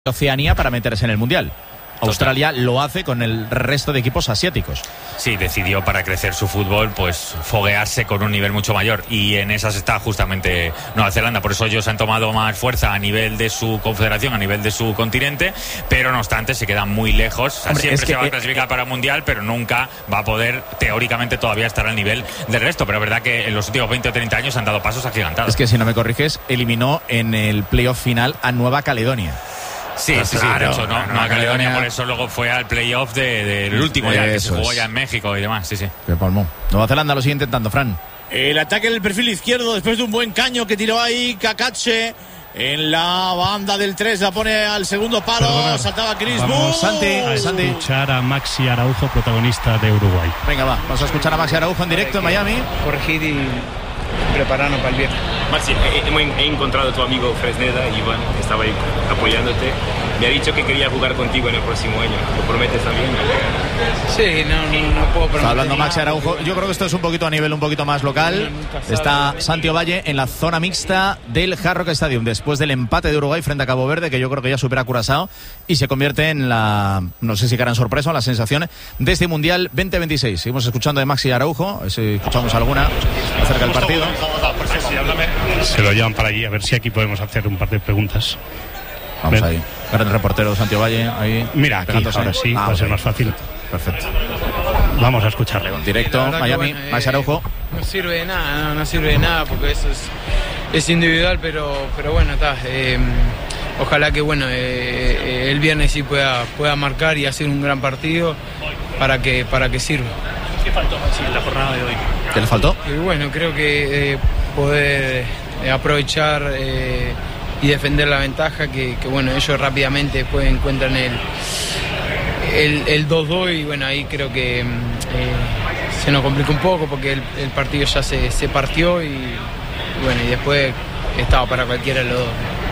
Oceanía para meterse en el Mundial. Australia lo hace con el resto de equipos asiáticos. Sí, decidió para crecer su fútbol pues foguearse con un nivel mucho mayor, y en esas está justamente Nueva Zelanda. Por eso ellos han tomado más fuerza a nivel de su confederación, a nivel de su continente, pero no obstante se quedan muy lejos. Hombre, siempre se va a clasificar para el Mundial, pero nunca va a poder teóricamente todavía estar al nivel del resto. Pero es verdad que en los últimos 20 o 30 años han dado pasos agigantados. Es que, si no me corriges, eliminó en el playoff final a Nueva Caledonia. Sí, pues sí, claro, de hecho, Nueva Caledonia por eso luego fue al playoff del último ya, que se jugó ya en México y demás, sí. Que palmó. Nueva Zelanda lo sigue intentando, Fran. El ataque en el perfil izquierdo después de un buen caño que tiró ahí Kakache. En la banda del 3 la pone al segundo palo. Perdona. Saltaba Chris Vamos, Santi. A escuchar a Maxi Araujo, protagonista de Uruguay. Venga, vamos a escuchar a Maxi Araujo en directo en Miami. Corregir y prepararnos para el viernes. Maxi, he encontrado a tu amigo Fresneda, Iván, que estaba ahí apoyándote. Me ha dicho que quería jugar contigo en el próximo año. ¿Lo prometes también? Sí, no puedo prometer. Está hablando Maxi nada, Araujo. Yo creo que esto es un poquito a nivel un poquito más local. Está Santi Ovalle en la zona mixta del Hard Rock Stadium después del empate de Uruguay frente a Cabo Verde, que yo creo que ya supera a Curazao y se convierte en la, no sé si gran sorpresa o la sensación de este Mundial 2026. Seguimos escuchando de Maxi Araujo, si escuchamos alguna acerca del partido. Se lo llevan para allí, a ver si aquí podemos hacer un par de preguntas. Vamos Ven. ahí. Gran reportero Santi Ovalle ahí. Mira, aquí, pegándose. ahora sí, va a ser ahí. más fácil. Perfecto. Vamos a escucharle. Directo, La verdad que, Miami, bueno, Maxi Araujo. No sirve de nada, no sirve de nada porque eso es individual, pero bueno, está. Ojalá que bueno el viernes sí pueda marcar y hacer un gran partido para que sirva. ¿Qué faltó, Maxi, en la jornada de hoy? ¿Qué le faltó? Y bueno, creo que poder aprovechar y defender la ventaja, que bueno, ellos rápidamente después encuentran el 2-2 y bueno, ahí creo que se nos complica un poco porque el partido ya se partió y bueno, y después estaba para cualquiera de los dos.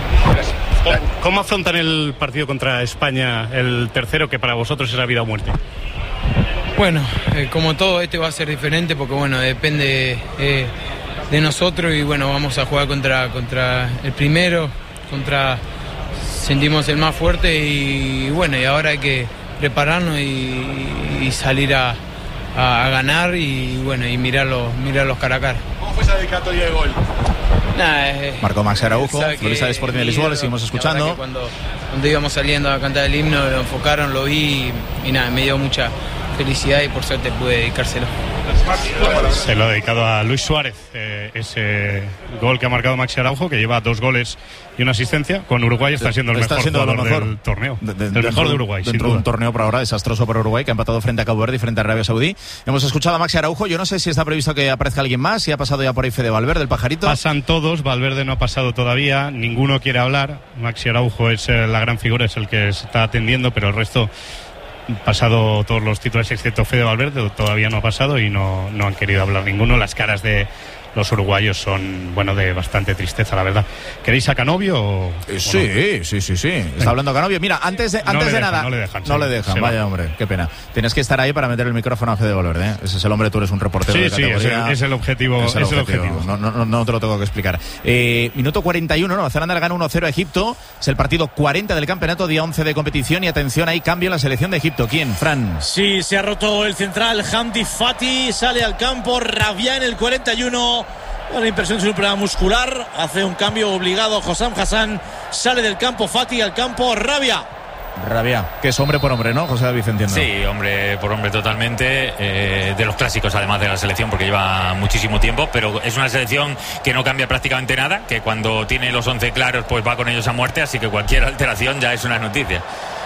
¿Cómo afrontan el partido contra España, el tercero, que para vosotros era vida o muerte? Bueno, como todo, este va a ser diferente porque bueno, depende de nosotros y bueno, vamos a jugar contra el primero, sentimos el más fuerte y bueno, y ahora hay que prepararnos y salir a ganar y bueno, y mirarlos cara a cara. ¿Cómo fue esa dedicatoria de gol? Marcó Maxi Araujo, sabe que futbolista de Sporting de Lisboa, le seguimos escuchando. la verdad que cuando íbamos saliendo a cantar el himno, lo enfocaron, lo vi y nada, me dio mucha felicidad y por suerte pude dedicárselo. Se lo ha dedicado a Luis Suárez, ese gol que ha marcado Maxi Araujo, que lleva 2 goles y una asistencia. Con Uruguay está siendo el mejor jugador del torneo. El mejor de Uruguay, sin dentro de duda. un torneo por ahora desastroso para Uruguay, que ha empatado frente a Cabo Verde y frente a Arabia Saudí. Hemos escuchado a Maxi Araujo. Yo no sé si está previsto que aparezca alguien más, si ha pasado ya por ahí Fede Valverde, el pajarito. Pasan todos, Valverde no ha pasado todavía, ninguno quiere hablar. Maxi Araujo es la gran figura, es el que se está atendiendo, pero el resto, pasado todos los títulos excepto Fede Valverde, todavía no ha pasado y no han querido hablar ninguno. Las caras de los uruguayos son, bueno, de bastante tristeza, la verdad. ¿Queréis a Canovio o Sí. Está hablando Canovio. Mira, antes de nada. No le dejan, Vaya, hombre, qué pena. Tienes que estar ahí para meter el micrófono a Fede Valverde, ¿eh? Ese es el hombre, tú eres un reportero de categoría. Es el objetivo. Es el objetivo. No te lo tengo que explicar. Minuto 41, Nueva Zelanda le gana 1-0 a Egipto. Es el partido 40 del campeonato, día 11 de competición. Y atención, hay cambio en la selección de Egipto. ¿Quién, Fran? Sí, se ha roto el central. Hamdi Fati sale al campo. Rabia en el 41. La impresión es un problema muscular. Hace un cambio obligado. Hossam Hassan sale del campo. Fati al campo. Rabia, que es hombre por hombre, ¿no, José David? Entiendo. Sí, hombre por hombre totalmente, de los clásicos además de la selección, porque lleva muchísimo tiempo, pero es una selección que no cambia prácticamente nada, que cuando tiene los 11 claros pues va con ellos a muerte, así que cualquier alteración ya es una noticia.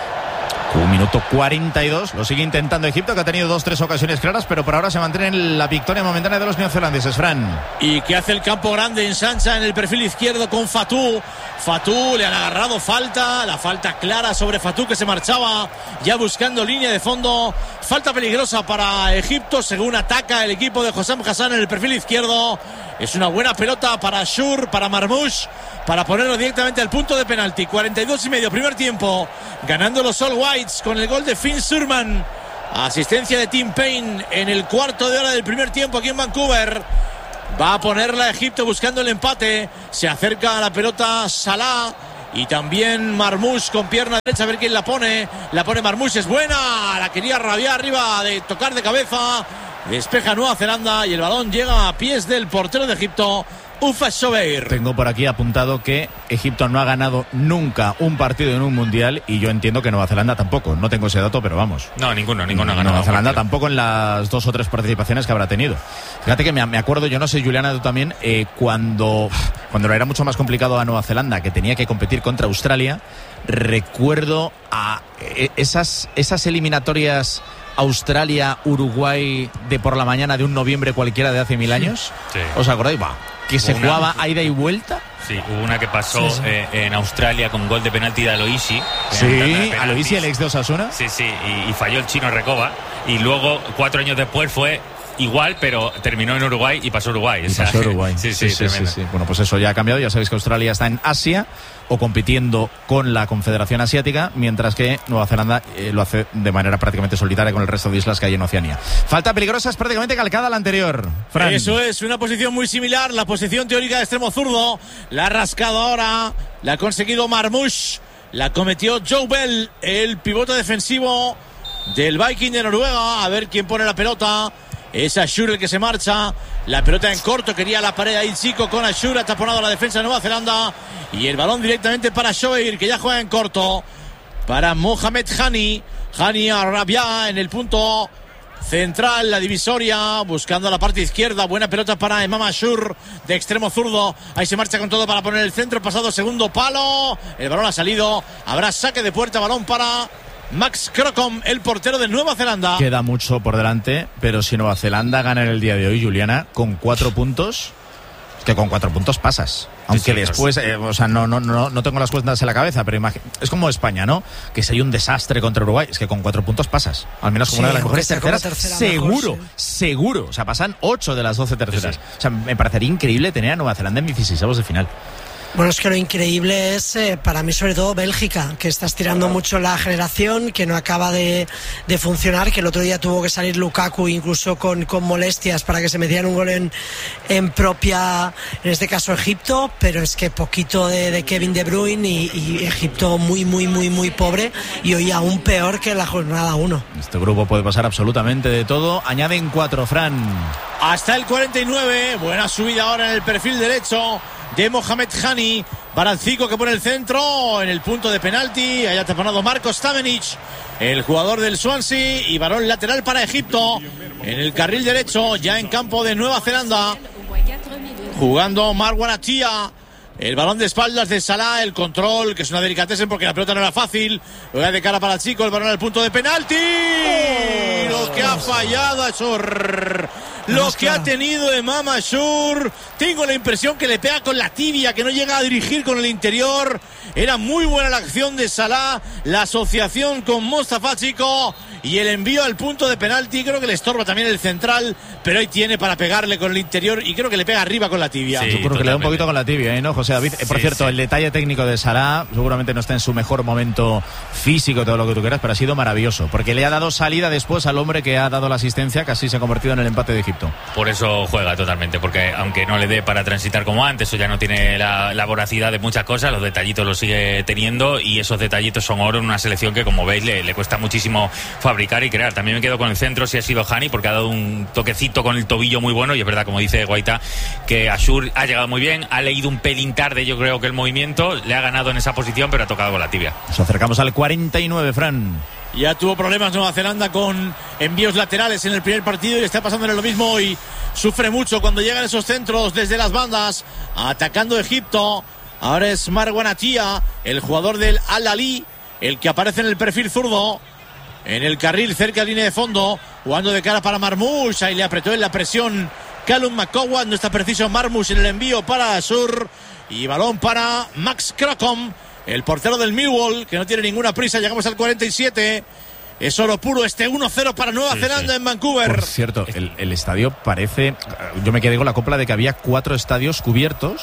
Minuto 42, lo sigue intentando Egipto, que ha tenido 2-3 ocasiones claras, pero por ahora se mantiene en la victoria momentánea de los neozelandeses. Fran. y que hace el campo grande en Sancha en el perfil izquierdo con Fatou. Fatou le han agarrado falta, la falta clara sobre Fatou, que se marchaba ya buscando línea de fondo. Falta peligrosa para Egipto según ataca el equipo de Hossam Hassan en el perfil izquierdo. Es una buena pelota para Shur, para Marmoush, para ponerlo directamente al punto de penalti. 42,5 primer tiempo, ganando los All Whites con el gol de Finn Surman. Asistencia de Tim Payne en el cuarto de hora del primer tiempo aquí en Vancouver. Va a ponerla a Egipto buscando el empate. Se acerca a la pelota Salah Y también Marmoush con pierna derecha, a ver quién la pone. La pone Marmoush, es buena. La quería rabiar arriba, de tocar de cabeza. Despeja Nueva Zelanda y el balón llega a pies del portero de Egipto, Ufa Shobeir. Tengo por aquí apuntado que Egipto no ha ganado nunca un partido en un mundial y yo entiendo que Nueva Zelanda tampoco. No tengo ese dato, pero vamos. No, ninguno ha ganado. Nueva Zelanda tampoco en las 2 o 3 participaciones que habrá tenido. Fíjate que me acuerdo, yo no sé, Juliana, tú también, cuando era mucho más complicado a Nueva Zelanda, que tenía que competir contra Australia, recuerdo a esas eliminatorias Australia-Uruguay de por la mañana de un noviembre cualquiera de hace 1000 años. Sí. ¿Os acordáis? Que se jugaba a ida y vuelta. Sí, hubo una que pasó en Australia con gol de penalti de Aloisi. Sí, Aloisi, el ex de Osasuna. Sí, y falló el chino Recoba. Y luego, 4 años después, fue igual, pero terminó en Uruguay y pasó a Uruguay. Pasó a Uruguay. Sí. Bueno, pues eso ya ha cambiado. Ya sabéis que Australia está en Asia o compitiendo con la Confederación Asiática, mientras que Nueva Zelanda lo hace de manera prácticamente solitaria con el resto de islas que hay en Oceanía. Falta peligrosa, es prácticamente calcada a la anterior, Fran. Eso es, una posición muy similar, la posición teórica de extremo zurdo. La ha rascado ahora, la ha conseguido Marmoush, la cometió Joe Bell, el pivote defensivo del Viking de Noruega. A ver quién pone la pelota. Es Ashur el que se marcha. La pelota en corto, quería la pared ahí chico con Ashur, ha taponado la defensa de Nueva Zelanda. Y el balón directamente para Shobeir, que ya juega en corto. Para Mohamed Hani. Hani Arabia en el punto central, la divisoria, buscando la parte izquierda. Buena pelota para Imam Ashur, de extremo zurdo. Ahí se marcha con todo para poner el centro. Pasado segundo palo. El balón ha salido. Habrá saque de puerta, balón para Max Crocombe, el portero de Nueva Zelanda. Queda mucho por delante, pero si Nueva Zelanda gana en el día de hoy, Juliana, con 4 puntos, es que con 4 puntos pasas. Aunque después, no tengo las cuentas en la cabeza, pero es como España, ¿no? Que si hay un desastre contra Uruguay, es que con 4 puntos pasas. Al menos como una de las mejores terceras. Seguro. O sea, pasan 8 de las 12 terceras. Sí. O sea, me parecería increíble tener a Nueva Zelanda en 16avos de final. Bueno, es que lo increíble es, para mí sobre todo, Bélgica, que está estirando mucho la generación, que no acaba de funcionar, que el otro día tuvo que salir Lukaku incluso con molestias para que se metieran un gol en propia, en este caso Egipto, pero es que poquito de Kevin De Bruyne y Egipto muy pobre, y hoy aún peor que en la jornada 1. Este grupo puede pasar absolutamente de todo. Añaden 4, Fran. Hasta el 49, buena subida ahora en el perfil derecho de Mohamed Hani. Barancico que pone el centro en el punto de penalti. Haya taponado Marko Stamenic, el jugador del Swansea. Y balón lateral para Egipto en el carril derecho, ya en campo de Nueva Zelanda, jugando Marwan Attia. El balón de espaldas de Salah, el control, que es una delicatesen porque la pelota no era fácil. Juega de cara para el chico, el balón al punto de penalti. Lo que ha fallado Ashur, lo que ha tenido Imam Ashur. Tengo la impresión que le pega con la tibia, que no llega a dirigir con el interior. Era muy buena la acción de Salah, la asociación con Mostafa Chico y el envío al punto de penalti. Creo que le estorba también el central, pero ahí tiene para pegarle con el interior y creo que le pega arriba con la tibia. Sí, yo creo que le da un poquito con la tibia, ¿no, José David? Por cierto, el detalle técnico de Salah seguramente no está en su mejor momento físico, todo lo que tú quieras, pero ha sido maravilloso, porque le ha dado salida después al hombre que ha dado la asistencia, que así se ha convertido en el empate de Egipto. Por eso juega totalmente, porque aunque no le dé para transitar como antes, o ya no tiene la voracidad de muchas cosas, los detallitos los sigue teniendo, y esos detallitos son oro en una selección que, como veis, le cuesta muchísimo fabricar y crear. También me quedo con el centro, si ha sido Hani, porque ha dado un toquecito con el tobillo muy bueno, y es verdad, como dice Guaita, que Ashur ha llegado muy bien, ha leído un pelín tarde, yo creo que el movimiento, le ha ganado en esa posición, pero ha tocado con la tibia. Nos acercamos al 49, Fran. Ya tuvo problemas Nueva Zelanda con envíos laterales en el primer partido y le está pasándole lo mismo hoy. Sufre mucho cuando llegan esos centros desde las bandas, atacando Egipto. Ahora es Marwan Attia, el jugador del Al-Ali, el que aparece en el perfil zurdo, en el carril cerca de línea de fondo, jugando de cara para Marmoush. Ahí le apretó en la presión Callum McCoward. No está preciso Marmoush en el envío para Ashur. Y balón para Max Crocombe, el portero del Millwall, que no tiene ninguna prisa. Llegamos al 47. Es oro puro este 1-0 para Nueva Zelanda en Vancouver. Por cierto, el estadio parece... Yo me quedé con la copla de que había 4 estadios cubiertos,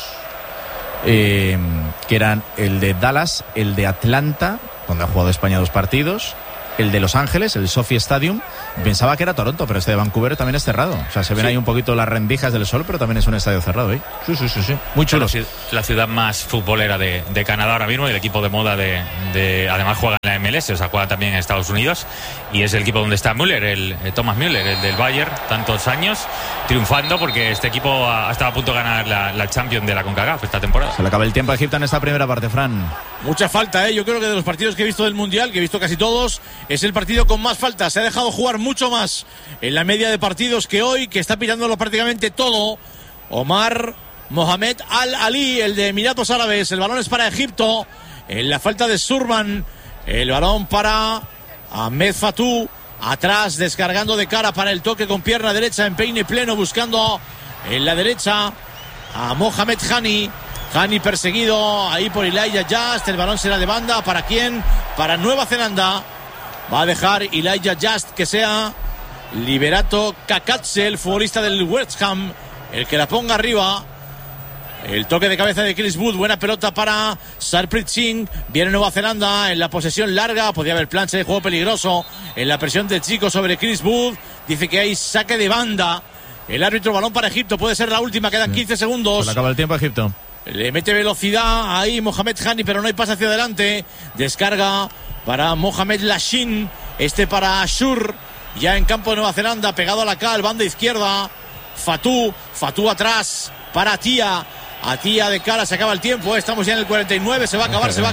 que eran el de Dallas, el de Atlanta, donde ha jugado España 2 partidos, el de Los Ángeles, el SoFi Stadium. Pensaba que era Toronto, pero este de Vancouver también es cerrado. O sea, se ven ahí un poquito las rendijas del sol, pero también es un estadio cerrado, ¿eh? Sí. Muy chulo. La ciudad más futbolera de Canadá ahora mismo, el equipo de moda además juega en la MLS, o sea, juega también en Estados Unidos, y es el equipo donde está Müller, Thomas Müller, el del Bayern, tantos años, triunfando, porque este equipo ha estado a punto de ganar la Champions de la CONCACAF esta temporada. Se le acaba el tiempo a Egipto en esta primera parte, Fran. Mucha falta, ¿eh? Yo creo que de los partidos que he visto del Mundial, que he visto casi todos, es el partido con más faltas. Se ha dejado jugar mucho más en la media de partidos que hoy, que está pirándolo prácticamente todo. Omar Mohamed Al-Ali, el de Emiratos Árabes. El balón es para Egipto. En la falta de Surman. El balón para Ahmed Fatou. Atrás, descargando de cara para el toque con pierna derecha en peine pleno, buscando en la derecha a Mohamed Hani. Hani perseguido ahí por Elijah Just. El balón será de banda. ¿Para quién? Para Nueva Zelanda. Va a dejar Elijah Just que sea Liberato Kakatse, el futbolista del West Ham, el que la ponga arriba. El toque de cabeza de Chris Wood. Buena pelota para Sarpreet Singh. Viene Nueva Zelanda en la posesión larga. Podría haber plancha de juego peligroso en la presión del chico sobre Chris Wood. Dice que hay saque de banda. El árbitro, balón para Egipto. Puede ser la última. Quedan 15 segundos. Se le acaba el tiempo a Egipto. Le mete velocidad ahí Mohamed Hani, pero no hay pase hacia adelante. Descarga para Mohamed Lashin. Este para Ashur. Ya en campo de Nueva Zelanda, pegado a la cal, banda izquierda. Fatou atrás para Atia de cara, se acaba el tiempo. Estamos ya en el 49, se va a acabar. Se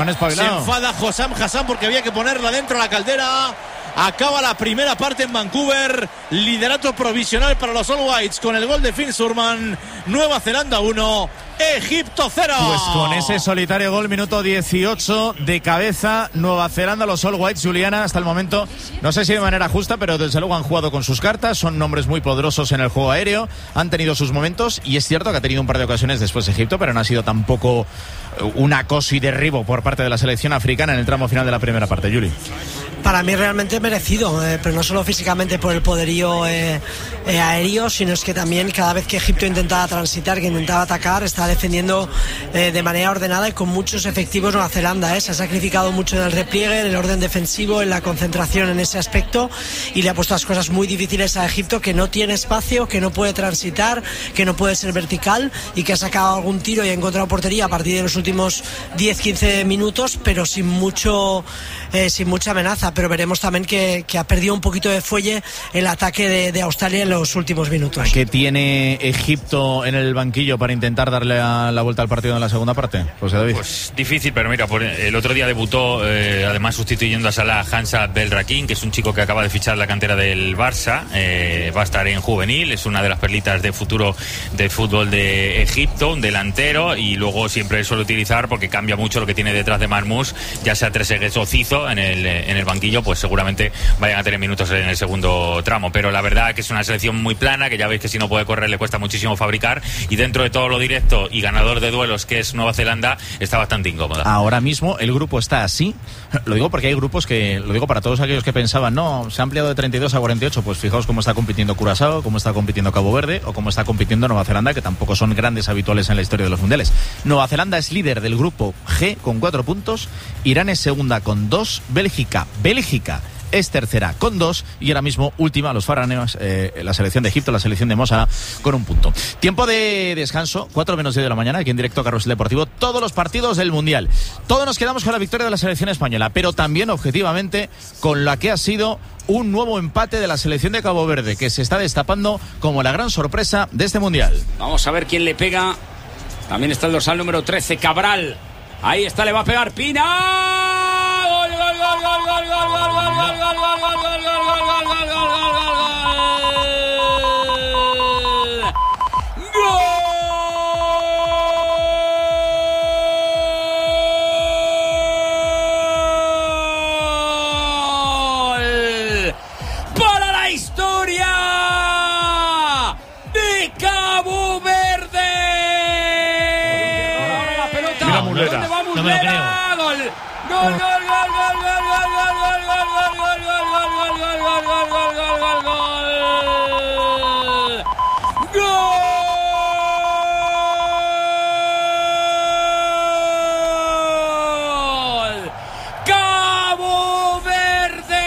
enfada Hossam Hassan porque había que ponerla dentro de la caldera. Acaba la primera parte en Vancouver. Liderato provisional para los All Whites con el gol de Finn Surman. Nueva Zelanda 1, Egipto 0. Pues con ese solitario gol, minuto 18 de cabeza, Nueva Zelanda, los All Whites, Juliana, hasta el momento, no sé si de manera justa, pero desde luego han jugado con sus cartas, son nombres muy poderosos en el juego aéreo, han tenido sus momentos, y es cierto que ha tenido un par de ocasiones después Egipto, pero no ha sido tampoco un acoso y derribo por parte de la selección africana en el tramo final de la primera parte. Juli. Para mí realmente merecido, pero no solo físicamente por el poderío aéreo, sino es que también cada vez que Egipto intentaba transitar, que intentaba atacar, estaba defendiendo de manera ordenada y con muchos efectivos Nueva Zelanda. Se ha sacrificado mucho en el repliegue, en el orden defensivo, en la concentración en ese aspecto, y le ha puesto las cosas muy difíciles a Egipto, que no tiene espacio, que no puede transitar, que no puede ser vertical, y que ha sacado algún tiro y ha encontrado portería a partir de los últimos 10-15 minutos, pero sin mucha amenaza. Pero veremos también que ha perdido un poquito de fuelle el ataque de Australia en los últimos minutos. ¿Qué tiene Egipto en el banquillo para intentar darle la vuelta al partido en la segunda parte? José David. Pues difícil, pero mira, el otro día debutó, además sustituyendo a Salah, Hansa Belrakin, que es un chico que acaba de fichar la cantera del Barça. Va a estar en juvenil, es una de las perlitas de futuro del fútbol de Egipto, un delantero, y luego siempre suele utilizar, porque cambia mucho lo que tiene detrás de Marmoush, ya sea Trezeguet o Cizo en el banquillo, pues seguramente vayan a tener minutos en el segundo tramo. Pero la verdad que es una selección muy plana, que ya veis que si no puede correr le cuesta muchísimo fabricar, y dentro de todo lo directo y ganador de duelos que es Nueva Zelanda, está bastante incómoda. Ahora mismo el grupo está así, lo digo porque hay grupos que, lo digo para todos aquellos que pensaban, no, se ha ampliado de 32 a 48, pues fijaos cómo está compitiendo Curazao, cómo está compitiendo Cabo Verde o cómo está compitiendo Nueva Zelanda, que tampoco son grandes habituales en la historia de los mundiales. Nueva Zelanda es líder del grupo G con 4 puntos, Irán es segunda con 2, Bélgica es tercera con 2, y ahora mismo última los faraneos, la selección de Egipto, la selección de Mosa, con 1 punto. Tiempo de descanso, 4:10 de la mañana, aquí en directo a Carrusel Deportivo, todos los partidos del Mundial. Todos nos quedamos con la victoria de la selección española, pero también objetivamente con la que ha sido un nuevo empate de la selección de Cabo Verde, que se está destapando como la gran sorpresa de este Mundial. Vamos a ver quién le pega. También está el dorsal número 13, Cabral. Ahí está, le va a pegar Pina. ¡Gol, gol, gol, gol, gol, gol, gol, gol, gol, gol, gol, gol, gol, gol, gol, gol para la historia de Cabo Verde. La pelota. ¿Dónde va Muslera? No me lo creo. Gol, gol, gol. Cabo Verde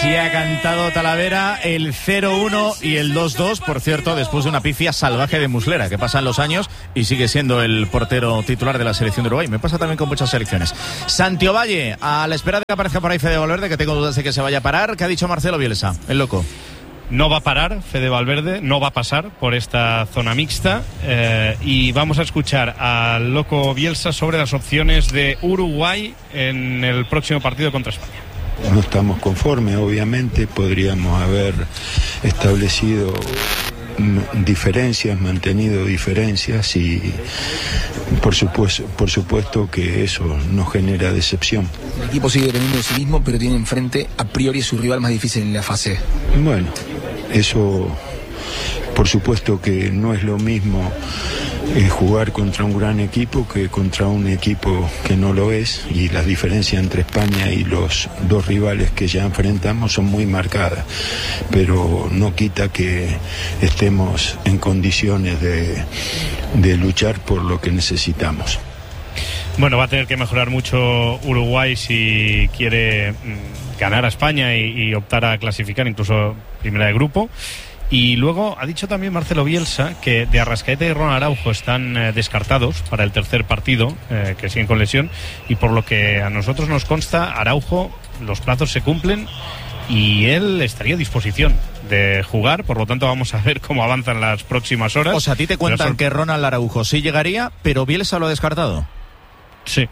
Así ha cantado Talavera el 0-1 y el 2-2, por cierto, después de una pifia salvaje de Muslera, que pasan los años y sigue siendo el portero titular de la selección de Uruguay. Me pasa también con muchas selecciones. Santi Ovalle, a la espera de que aparezca por ahí Fede Valverde, que tengo dudas de que se vaya a parar. ¿Qué ha dicho Marcelo Bielsa, el loco? No va a parar Fede Valverde, no va a pasar por esta zona mixta, y vamos a escuchar al loco Bielsa sobre las opciones de Uruguay en el próximo partido contra España. No estamos conformes, obviamente, podríamos haber establecido diferencias, mantenido diferencias y por supuesto que eso nos genera decepción. El equipo sigue dependiendo de sí mismo, pero tiene enfrente a priori su rival más difícil en la fase. Bueno, eso por supuesto que no es lo mismo jugar contra un gran equipo que contra un equipo que no lo es, y las diferencias entre España y los dos rivales que ya enfrentamos son muy marcadas, pero no quita que estemos en condiciones de luchar por lo que necesitamos. Bueno, va a tener que mejorar mucho Uruguay si quiere ganar a España y optar a clasificar incluso primera de grupo. Y luego ha dicho también Marcelo Bielsa que de Arrascaeta y Ronald Araujo están descartados para el tercer partido, que siguen con lesión, y por lo que a nosotros nos consta, Araujo, los plazos se cumplen y él estaría a disposición de jugar, por lo tanto vamos a ver cómo avanzan las próximas horas. O sea, a ti te cuentan que Ronald Araujo sí llegaría, pero Bielsa lo ha descartado. Sí.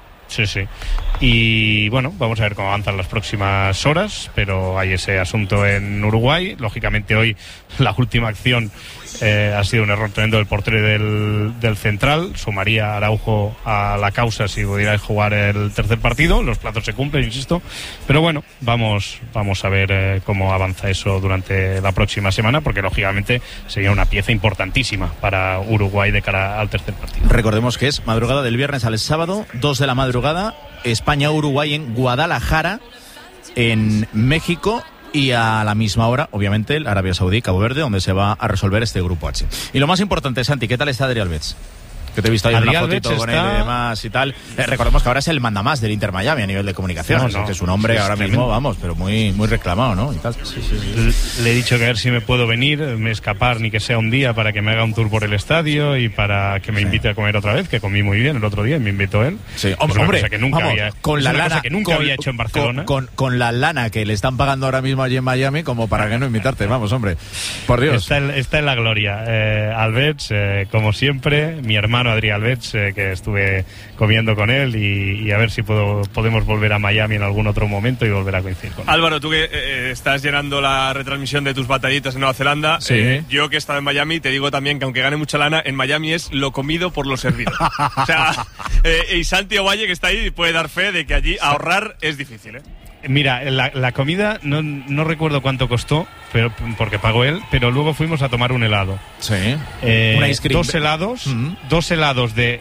Y bueno, vamos a ver cómo avanzan las próximas horas, pero hay ese asunto en Uruguay. Lógicamente hoy la última acción ha sido un error tremendo del portero del central. Sumaría Araujo a la causa si pudiera jugar el tercer partido. Los plazos se cumplen, insisto, pero bueno, vamos a ver cómo avanza eso durante la próxima semana, porque lógicamente sería una pieza importantísima para Uruguay de cara al tercer partido. Recordemos que es madrugada del viernes al sábado, 2 de la madrugada, España-Uruguay en Guadalajara, en México, y a la misma hora, obviamente, el Arabia Saudí, Cabo Verde, donde se va a resolver este grupo H. Y lo más importante, Santi, ¿qué tal está Adrián Alves? Que te he visto ahí en una fotito con él y demás y tal. Recordemos que ahora es el mandamás del Inter Miami a nivel de comunicación. Que es un hombre ahora mismo, vamos, pero muy, muy reclamado, ¿no? Y tal. Sí. Le he dicho que a ver si me puedo venir, me escapar, ni que sea un día, para que me haga un tour por el estadio y para que me invite a comer otra vez, que comí muy bien el otro día y me invitó él. Sí, hombre, cosa que nunca vamos, había, con la lana que nunca había hecho en Barcelona. Con la lana que le están pagando ahora mismo allí en Miami, como para que no invitarte, vamos, hombre. Por Dios. Está en la gloria. Alves, como siempre, mi hermano Adrián Alves, que estuve comiendo con él y a ver si podemos volver a Miami en algún otro momento y volver a coincidir con él. Álvaro, tú que estás llenando la retransmisión de tus batallitas en Nueva Zelanda, sí. Yo que he estado en Miami te digo también que aunque gane mucha lana, en Miami es lo comido por lo servido. O sea, y Santi Ovalle, que está ahí, puede dar fe de que allí ahorrar es difícil, Mira, la comida no recuerdo cuánto costó, pero porque pagó él, pero luego fuimos a tomar un helado. Sí. Una ice cream. Dos helados de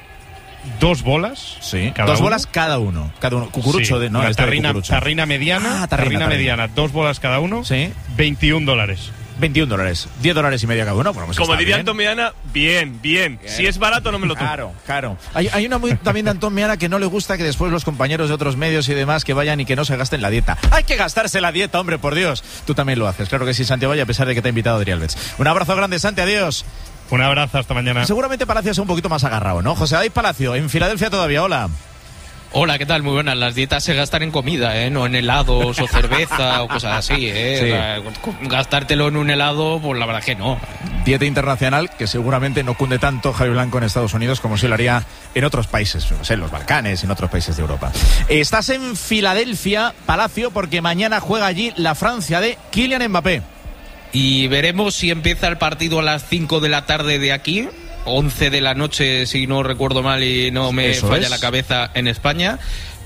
2 bolas. Sí. Dos bolas cada uno. Cucurucho, sí. ¿no? Tarrina mediana. Tarrina mediana. 2 bolas cada uno. Sí. $21. $21, $10.50 cada uno. Pues como diría Antón Meana, bien. Si es barato no me lo tomo. Claro. Hay una muy también de Antón Meana que no le gusta que después los compañeros de otros medios y demás que vayan y que no se gasten la dieta. Hay que gastarse la dieta, hombre, por Dios. Tú también lo haces, claro que sí, Santi Ovalle, a pesar de que te ha invitado Adrián Alves. Un abrazo grande, Santi, adiós. Un abrazo, hasta mañana. Seguramente Palacio es un poquito más agarrado, ¿no? José David Palacio, en Filadelfia todavía, hola. Hola, ¿qué tal? Muy buenas. Las dietas se gastan en comida, no en helados o cerveza o cosas así, Sí. O sea, gastártelo en un helado, pues la verdad que no. Dieta internacional que seguramente no cunde tanto Javi Blanco en Estados Unidos como si lo haría en otros países, no sé, en los Balcanes, en otros países de Europa. Estás en Filadelfia, Palacio, porque mañana juega allí la Francia de Kylian Mbappé. Y veremos si empieza el partido a las 5 de la tarde de aquí, 11 de la noche si no recuerdo mal y no me falla la cabeza en España,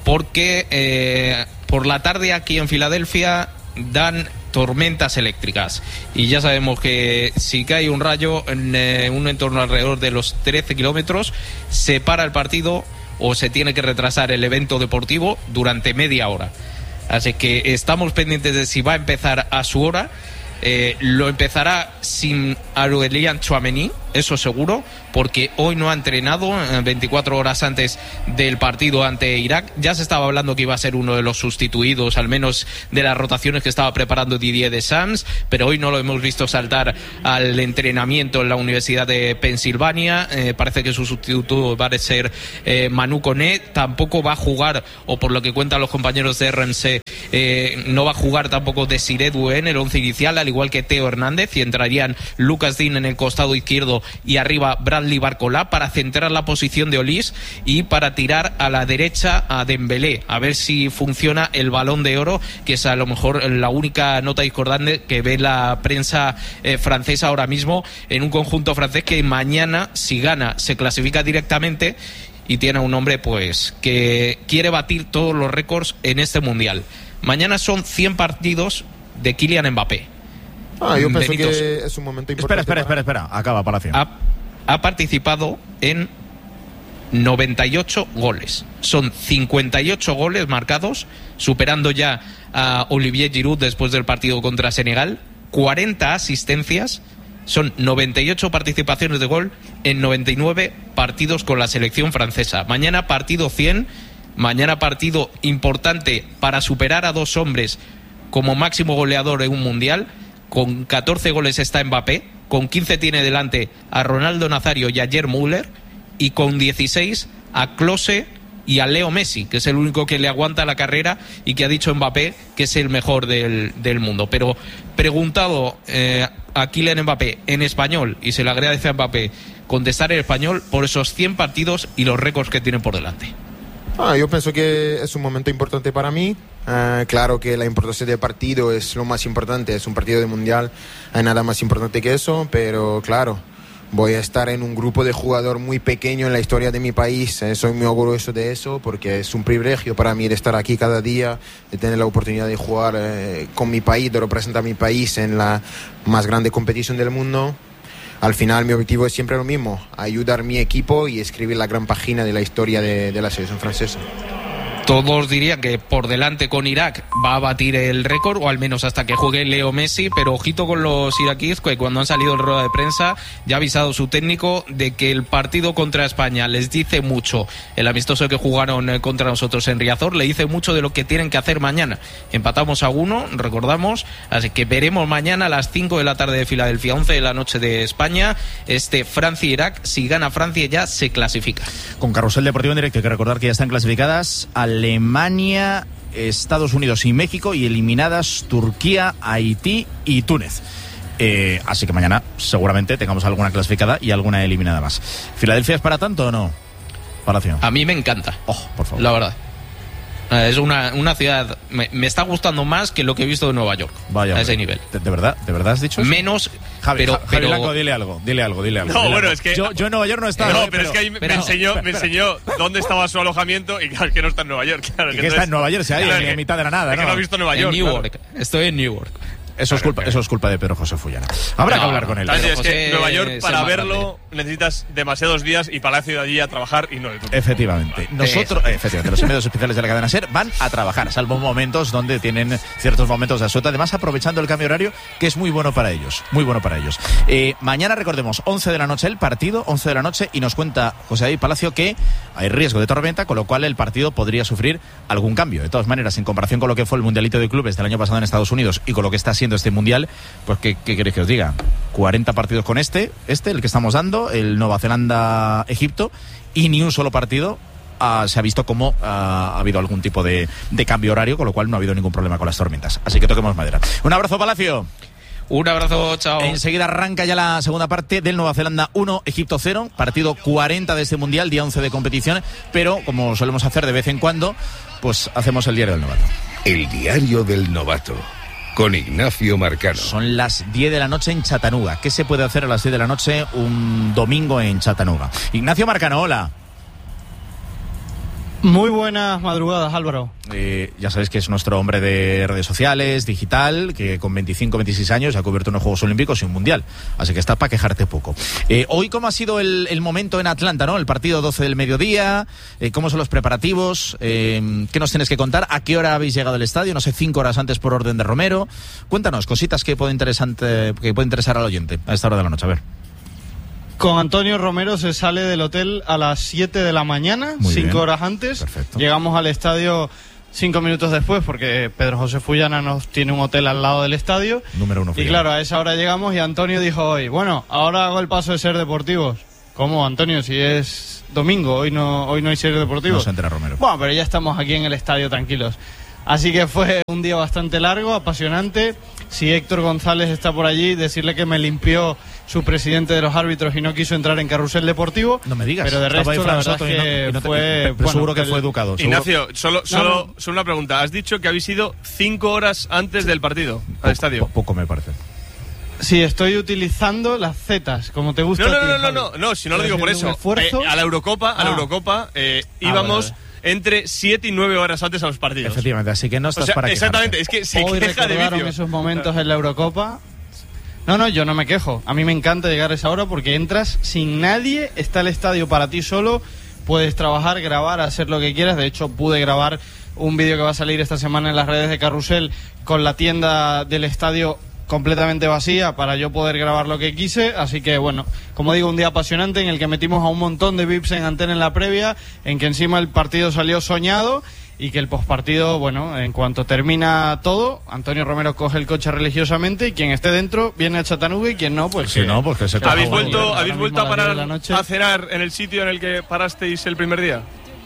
porque por la tarde aquí en Filadelfia dan tormentas eléctricas y ya sabemos que si cae un rayo en un entorno alrededor de los 13 kilómetros se para el partido o se tiene que retrasar el evento deportivo durante media hora. Así que estamos pendientes de si va a empezar a su hora. Lo empezará sin Aurélien Tchouaméni, eso seguro, porque hoy no ha entrenado 24 horas antes del partido ante Irak. Ya se estaba hablando que iba a ser uno de los sustituidos, al menos de las rotaciones que estaba preparando Didier Deschamps, pero hoy no lo hemos visto saltar al entrenamiento en la Universidad de Pensilvania. Parece que su sustituto va a ser Manu Koné. Tampoco va a jugar, o por lo que cuentan los compañeros de RMC, no va a jugar tampoco Desiré Doué en el once inicial, al igual que Theo Hernández, y entrarían Lucas Digne en el costado izquierdo y arriba Bradley Barcola para centrar la posición de Olís y para tirar a la derecha a Dembélé, a ver si funciona el Balón de Oro, que es a lo mejor la única nota discordante que ve la prensa francesa ahora mismo, en un conjunto francés que mañana, si gana, se clasifica directamente y tiene un hombre pues que quiere batir todos los récords en este mundial. Mañana son 100 partidos de Kylian Mbappé. Yo pienso que es un momento importante. Espera. Acaba, Palacio. Ha participado en 98 goles. Son 58 goles marcados, superando ya a Olivier Giroud después del partido contra Senegal. 40 asistencias. Son 98 participaciones de gol en 99 partidos con la selección francesa. Mañana partido 100. Mañana partido importante para superar a dos hombres como máximo goleador en un mundial. Con 14 goles está Mbappé, con 15 tiene delante a Ronaldo Nazario y a Gerd Müller, y con 16 a Klose y a Leo Messi, que es el único que le aguanta la carrera y que ha dicho Mbappé que es el mejor del mundo. Pero preguntado a Kylian Mbappé en español, y se le agradece a Mbappé contestar en español por esos 100 partidos y los récords que tiene por delante. Yo pienso que es un momento importante para mí. Claro que la importancia del partido es lo más importante, es un partido de mundial, hay nada más importante que eso, pero claro, voy a estar en un grupo de jugadores muy pequeño en la historia de mi país. Soy muy orgulloso de eso porque es un privilegio para mí de estar aquí cada día, de tener la oportunidad de jugar con mi país, de representar a mi país en la más grande competición del mundo. Al final mi objetivo es siempre lo mismo, ayudar a mi equipo y escribir la gran página de la historia de la selección francesa. Todos dirían que por delante con Irak va a batir el récord, o al menos hasta que juegue Leo Messi, pero ojito con los iraquíes, que cuando han salido en rueda de prensa ya ha avisado su técnico de que el partido contra España les dice mucho. El amistoso que jugaron contra nosotros en Riazor le dice mucho de lo que tienen que hacer mañana. Empatamos a 1, recordamos, así que veremos mañana a las 5 de la tarde de Filadelfia, 11 de la noche de España, Francia-Irak. Si gana Francia ya se clasifica. Con Carrusel Deportivo en directo hay que recordar que ya están clasificadas Alemania, Estados Unidos y México, y eliminadas Turquía, Haití y Túnez. Así que mañana seguramente tengamos alguna clasificada y alguna eliminada más. ¿Filadelfia es para tanto o no, Palacio? A mí me encanta. Por favor. La verdad. Es una ciudad, me está gustando más que lo que he visto de Nueva York. Vaya, a ese nivel. ¿De verdad has dicho eso? Menos, Javi pero Blanco, dile algo. No, bueno, es que yo en Nueva York no estaba. No, pero es que ahí me enseñó dónde estaba su alojamiento, y claro, es que no está en Nueva York. Claro, que está en Nueva York, en mitad de la nada, ¿no? Que no ha visto Nueva York. En Newark. Claro. Estoy en Newark. Eso es culpa de Pedro José Fullana. Habrá que hablar con él. Es que Nueva York, para verlo, necesitas demasiados días, y Palacio de allí a trabajar y no de turno. Efectivamente. Los medios especiales de la cadena SER van a trabajar, salvo momentos donde tienen ciertos momentos de asueto, además aprovechando el cambio horario, que es muy bueno para ellos. Mañana, recordemos, 11 de la noche el partido, 11 de la noche, y nos cuenta José David Palacio que hay riesgo de tormenta, con lo cual el partido podría sufrir algún cambio. De todas maneras, en comparación con lo que fue el Mundialito de Clubes del año pasado en Estados Unidos y con lo que está siendo este mundial, pues ¿qué queréis que os diga? 40 partidos con el que estamos dando, el Nueva Zelanda-Egipto, y ni un solo partido se ha visto como ha habido algún tipo de cambio horario, con lo cual no ha habido ningún problema con las tormentas. Así que toquemos madera. Un abrazo, Palacio. Un abrazo, chao. Enseguida arranca ya la segunda parte del Nueva Zelanda 1, Egipto 0, partido 40 de este mundial, día 11 de competición, pero como solemos hacer de vez en cuando, pues hacemos el diario del novato. El diario del novato, con Ignacio Marcano. Son las 10 de la noche en Chattanooga. ¿Qué se puede hacer a las 10 de la noche un domingo en Chattanooga? Ignacio Marcano, hola. Muy buenas madrugadas, Álvaro. Ya sabéis que es nuestro hombre de redes sociales, digital, que con 25-26 años ha cubierto unos Juegos Olímpicos y un Mundial, así que está para quejarte poco. Hoy, ¿cómo ha sido el momento en Atlanta, ¿no? El partido 12 del mediodía, ¿cómo son los preparativos? ¿Qué nos tienes que contar? ¿A qué hora habéis llegado al estadio? No sé, 5 horas antes por orden de Romero. Cuéntanos, cositas que puede interesar al oyente a esta hora de la noche, a ver. Con Antonio Romero se sale del hotel a las 7 de la mañana, 5 horas antes. Perfecto. Llegamos al estadio 5 minutos después porque Pedro José Fullana nos tiene un hotel al lado del estadio. Número 1. Y claro, a esa hora llegamos y Antonio dijo hoy, bueno, ahora hago el paso de ser deportivos. ¿Cómo, Antonio? Si es domingo, hoy no hay ser deportivos. No se entera Romero. Bueno, pero ya estamos aquí en el estadio tranquilos. Así que fue un día bastante largo, apasionante. Si Héctor González está por allí, decirle que me limpió su presidente de los árbitros y no quiso entrar en carrusel deportivo. No me digas. Pero de resto, la verdad es que fue... Pero seguro que fue educado. Ignacio, solo una pregunta. Has dicho que habéis ido 5 horas antes del partido al estadio. Poco me parece. Sí, estoy utilizando las zetas, como te gusta. No, si no lo digo por eso. A la Eurocopa, íbamos... entre 7 y 9 horas antes a los partidos. Efectivamente, así que no estás para quejarte. Exactamente, es que se hoy queja de vicio. Esos momentos en la Eurocopa. No, yo no me quejo. A mí me encanta llegar a esa hora porque entras sin nadie, está el estadio para ti solo, puedes trabajar, grabar, hacer lo que quieras. De hecho, pude grabar un vídeo que va a salir esta semana en las redes de Carrusel con la tienda del estadio completamente vacía para yo poder grabar lo que quise, así que bueno, como digo, un día apasionante en el que metimos a un montón de VIPs en antena en la previa, en que encima el partido salió soñado y que el postpartido, bueno, en cuanto termina todo, Antonio Romero coge el coche religiosamente y quien esté dentro viene a Chattanooga y quien no, pues sí, no, pues que se ¿Habéis vuelto a parar a cenar en el sitio en el que parasteis el primer día?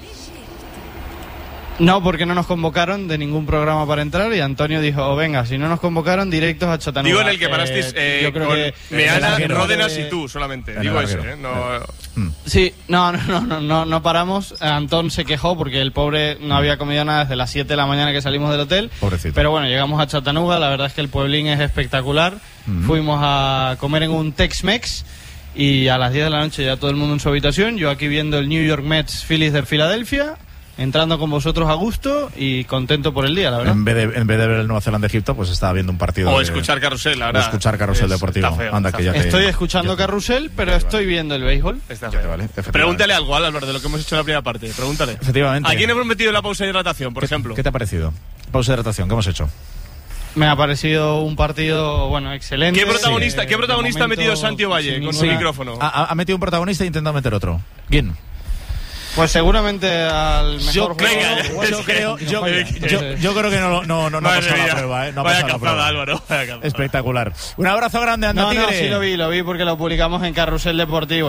No, porque no nos convocaron de ningún programa para entrar y Antonio dijo, venga, si no nos convocaron, directos a Chattanooga. Digo en el que parasteis yo creo con que Meana, Ródenas y tú solamente. Digo ese, Sí, no paramos. Antón se quejó porque el pobre no había comido nada desde las 7 de la mañana que salimos del hotel. Pobrecito. Pero bueno, llegamos a Chattanooga, la verdad es que el pueblín es espectacular. Fuimos a comer en un Tex-Mex y a las 10 de la noche ya todo el mundo en su habitación. Yo aquí viendo el New York Mets Phillies de Filadelfia, entrando con vosotros a gusto y contento por el día, la verdad. En vez de ver el Nueva Zelanda-Egipto, pues estaba viendo un partido. O escuchar Carrusel, la verdad. O escuchar Carrusel deportivo. Estoy escuchando Carrusel, pero estoy viendo el béisbol. Pregúntale algo, Álvaro, de lo que hemos hecho en la primera parte. Pregúntale. Efectivamente. ¿A quién hemos metido en la pausa de hidratación, por ejemplo? ¿Qué te ha parecido? Pausa de hidratación, ¿qué hemos hecho? Me ha parecido un partido, bueno, excelente. ¿Qué protagonista ha metido Santi Valle con su micrófono? Ha metido un protagonista e intentado meter otro. ¿Quién? Pues seguramente al mejor jugador. Yo creo que no ha pasado la prueba, No ha pasado la prueba. Álvaro. Espectacular. Un abrazo grande, Anda Tigre. No, sí lo vi porque lo publicamos en Carrusel Deportivo.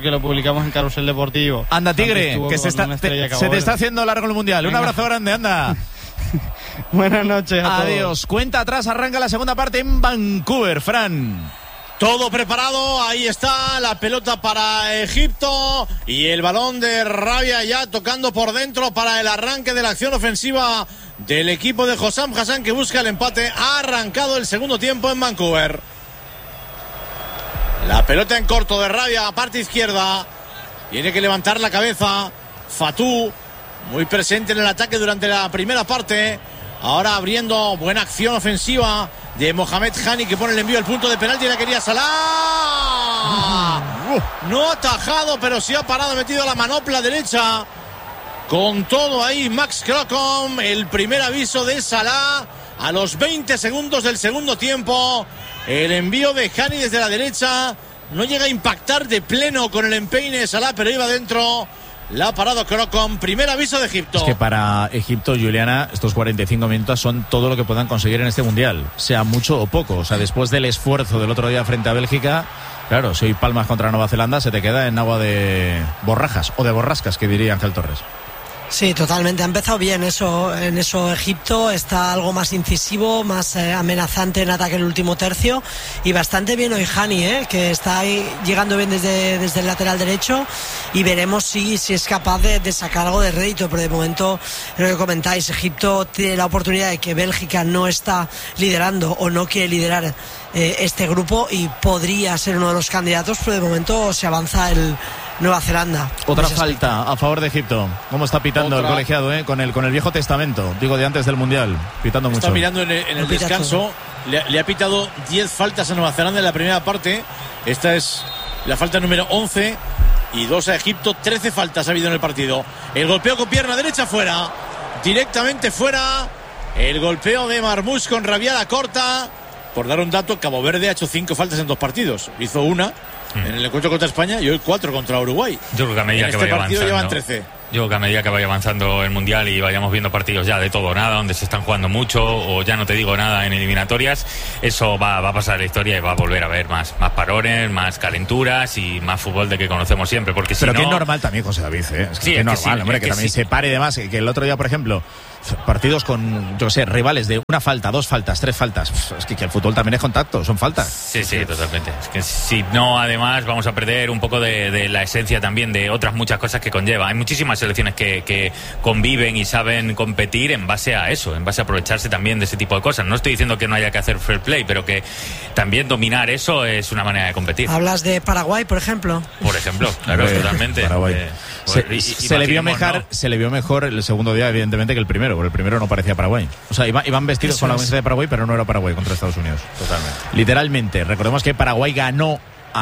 Anda Tigre, que se te está haciendo largo el Mundial. Un abrazo grande, anda. Buenas noches a Adiós. todos. Cuenta atrás, arranca la segunda parte en Vancouver, Fran. Todo preparado, ahí está la pelota para Egipto y el balón de Rabia ya tocando por dentro para el arranque de la acción ofensiva del equipo de Hossam Hassan que busca el empate. Ha arrancado el segundo tiempo en Vancouver. La pelota en corto de Rabia, parte izquierda. Tiene que levantar la cabeza. Fatou, muy presente en el ataque durante la primera parte. Ahora abriendo buena acción ofensiva de Mohamed Hani que pone el envío al punto de penalti. La quería Salah. No ha atajado, pero sí ha parado, metido la manopla derecha. Con todo ahí Max Crocombe. El primer aviso de Salah a los 20 segundos del segundo tiempo. El envío de Hani desde la derecha. No llega a impactar de pleno con el empeine de Salah, pero iba dentro. La ha parado Crocombe. Primer aviso de Egipto. Es que para Egipto, Juliana, estos 45 minutos son todo lo que puedan conseguir en este Mundial, sea mucho o poco. O sea, después del esfuerzo del otro día frente a Bélgica, claro, si hoy palmas contra Nueva Zelanda, se te queda en agua de borrajas o de borrascas, que diría Ángel Torres. Sí, totalmente. Ha empezado bien en eso Egipto. Está algo más incisivo, más amenazante en ataque el último tercio. Y bastante bien hoy Hani, que está ahí llegando bien desde el lateral derecho. Y veremos si es capaz de sacar algo de rédito. Pero de momento, lo que comentáis, Egipto tiene la oportunidad de que Bélgica no está liderando o no quiere liderar este grupo y podría ser uno de los candidatos. Pero de momento se avanza Nueva Zelanda. Otra falta a favor de Egipto. ¿Cómo está pitando el colegiado, con el Viejo Testamento? Digo, de antes del Mundial. Pitando mucho. Está mirando en el descanso. Le ha pitado 10 faltas a Nueva Zelanda en la primera parte. Esta es la falta número 11. Y 2 a Egipto. 13 faltas ha habido en el partido. El golpeo con pierna derecha fuera. Directamente fuera. El golpeo de Marmoush con rabiada corta. Por dar un dato, Cabo Verde ha hecho 5 faltas en 2 partidos. Hizo una en el encuentro contra España y hoy 4 contra Uruguay. Yo creo que a medida que vaya avanzando, llevan 13. Yo creo que a medida que vaya avanzando el Mundial y vayamos viendo partidos ya de todo o nada, donde se están jugando mucho o ya no te digo nada en eliminatorias, eso va a pasar la historia y va a volver a haber más parones, más calenturas y más fútbol de que conocemos siempre. Porque pero si que no... es normal también, José David, Es que sí, es normal, hombre, que también se pare y demás. Que el otro día, por ejemplo, partidos con, yo qué sé, rivales de una falta, 2 faltas, 3 faltas. Es que el fútbol también es contacto, son faltas. Sí, totalmente. Es que si no, además, vamos a perder un poco de la esencia también de otras muchas cosas que conlleva. Hay muchísimas selecciones que conviven y saben competir en base a eso, en base a aprovecharse también de ese tipo de cosas. No estoy diciendo que no haya que hacer fair play, pero que también dominar eso es una manera de competir. ¿Hablas de Paraguay, por ejemplo? Por ejemplo, claro, totalmente. Paraguay. Se le vio mejor el segundo día, evidentemente, que el primero, porque el primero no parecía Paraguay. O sea, iban vestidos con la camiseta de Paraguay, pero no era Paraguay contra Estados Unidos. Totalmente. Literalmente. Recordemos que Paraguay ganó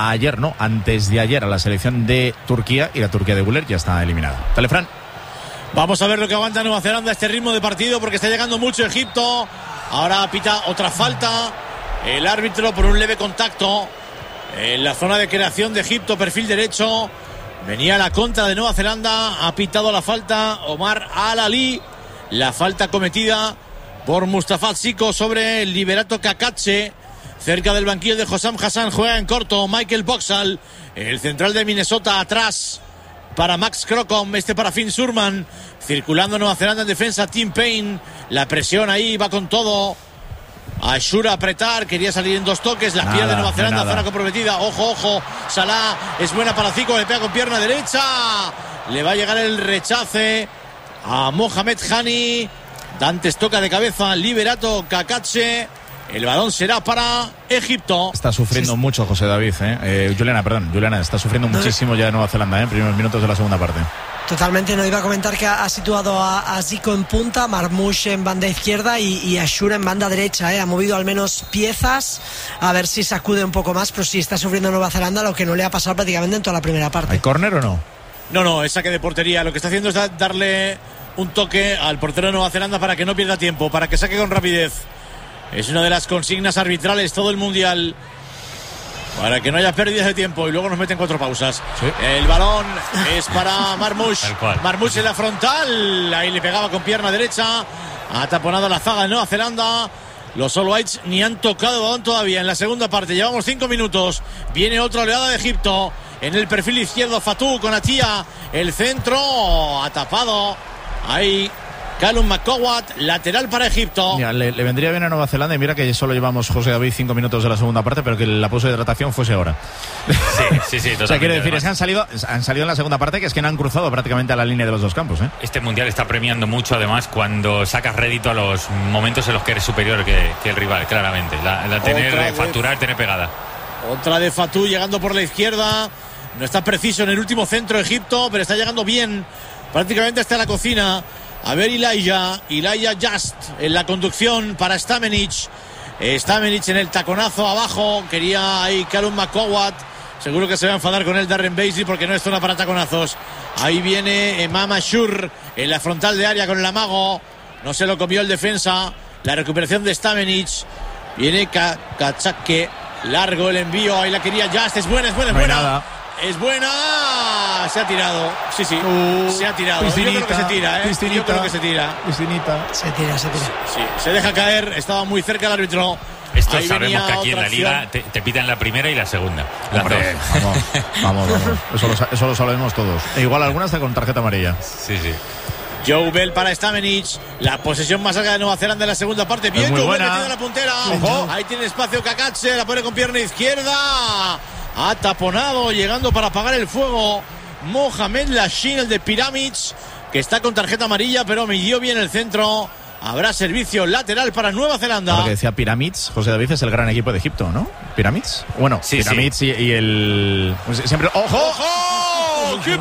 antes de ayer a la selección de Turquía, y la Turquía de Güler ya está eliminada. Telefran. Vamos a ver lo que aguanta Nueva Zelanda este ritmo de partido, porque está llegando mucho Egipto. Ahora pita otra falta el árbitro por un leve contacto en la zona de creación de Egipto, perfil derecho. Venía la contra de Nueva Zelanda, ha pitado la falta Omar Al-Ali, la falta cometida por Mustafa Siko sobre el Liberato Kakache. Cerca del banquillo de Hossam Hassan juega en corto Michael Boxall, el central de Minnesota, atrás para Max Crocom, para Finn Surman, circulando Nueva Zelanda en defensa, Tim Payne, la presión ahí va con todo. Ashura a apretar, quería salir en 2 toques, la pierde Nueva Zelanda, zona comprometida, ojo, Salah es buena para Zico, le pega con pierna derecha, le va a llegar el rechace a Mohamed Hani. Dantes toca de cabeza, Liberato Kakache. El balón será para Egipto. Está sufriendo mucho José David, Juliana está sufriendo muchísimo ya de Nueva Zelanda, primeros minutos de la segunda parte. Totalmente, no iba a comentar que ha situado a Zico en punta, Marmoush en banda izquierda y Ashura en banda derecha, ha movido al menos piezas, a ver si sacude un poco más, pero sí está sufriendo Nueva Zelanda, lo que no le ha pasado prácticamente en toda la primera parte. ¿Hay córner o no? No, es saque de portería. Lo que está haciendo es darle un toque al portero de Nueva Zelanda para que no pierda tiempo, para que saque con rapidez. Es una de las consignas arbitrales todo el Mundial, para que no haya pérdidas de tiempo, y luego nos meten 4 pausas. Sí. El balón es para Marmoush. Marmoush en la frontal, ahí le pegaba con pierna derecha, ha taponado la zaga de Nueva Zelanda. Los All Whites ni han tocado el balón todavía en la segunda parte. Llevamos 5 minutos. Viene otra oleada de Egipto. En el perfil izquierdo Fatou con Atia. El centro ha tapado ahí Callum McCowat, lateral para Egipto. Mira, le vendría bien a Nueva Zelanda, y mira que solo llevamos, José David, 5 minutos de la segunda parte, pero que la pausa de hidratación fuese ahora. Sí, totalmente. O sea, quiero decir, es que han salido en la segunda parte, que es que no han cruzado prácticamente a la línea de los 2 campos. Este Mundial está premiando mucho, además, cuando sacas rédito a los momentos en los que eres superior que el rival, claramente. La tener, facturar, tener pegada. Otra de Fatou llegando por la izquierda. No está preciso en el último centro Egipto, pero está llegando bien, prácticamente hasta la cocina. A ver, Elijah Just en la conducción para Stamenic en el taconazo abajo. Quería ahí Callum McCowat. Seguro que se va a enfadar con él Darren Bailey, porque no es zona para taconazos. Ahí viene Emam Ashur en la frontal de área con el amago. No se lo comió el defensa. La recuperación de Stamenic. Viene Kachake. Largo el envío. Ahí la quería Just. Es buena. Nada. Es buena. Se ha tirado. Sí. Se ha tirado. Yo creo que se tira, Yo creo que se tira. Se tira. Sí, se deja caer. Estaba muy cerca el árbitro. Esto ahí sabemos que aquí en la liga te pitan la primera y la segunda. Hombre, vamos. Eso lo sabemos todos. E igual algunas está con tarjeta amarilla. Sí. Joe Bell para Stamenic. La posesión más larga de Nueva Zelanda en la segunda parte. Bien, Joe Bell metido en la puntera. Ahí tiene espacio Kakache. La pone con pierna izquierda. Ha taponado, llegando para apagar el fuego Mohamed Lashin, el de Pyramids, que está con tarjeta amarilla, pero midió bien el centro. Habrá servicio lateral para Nueva Zelanda. Lo que decía Pyramids, José David, es el gran equipo de Egipto, ¿no? Pyramids. Bueno, sí, Pyramids sí. Y el... Siempre... ¡Ojo! ¡Qué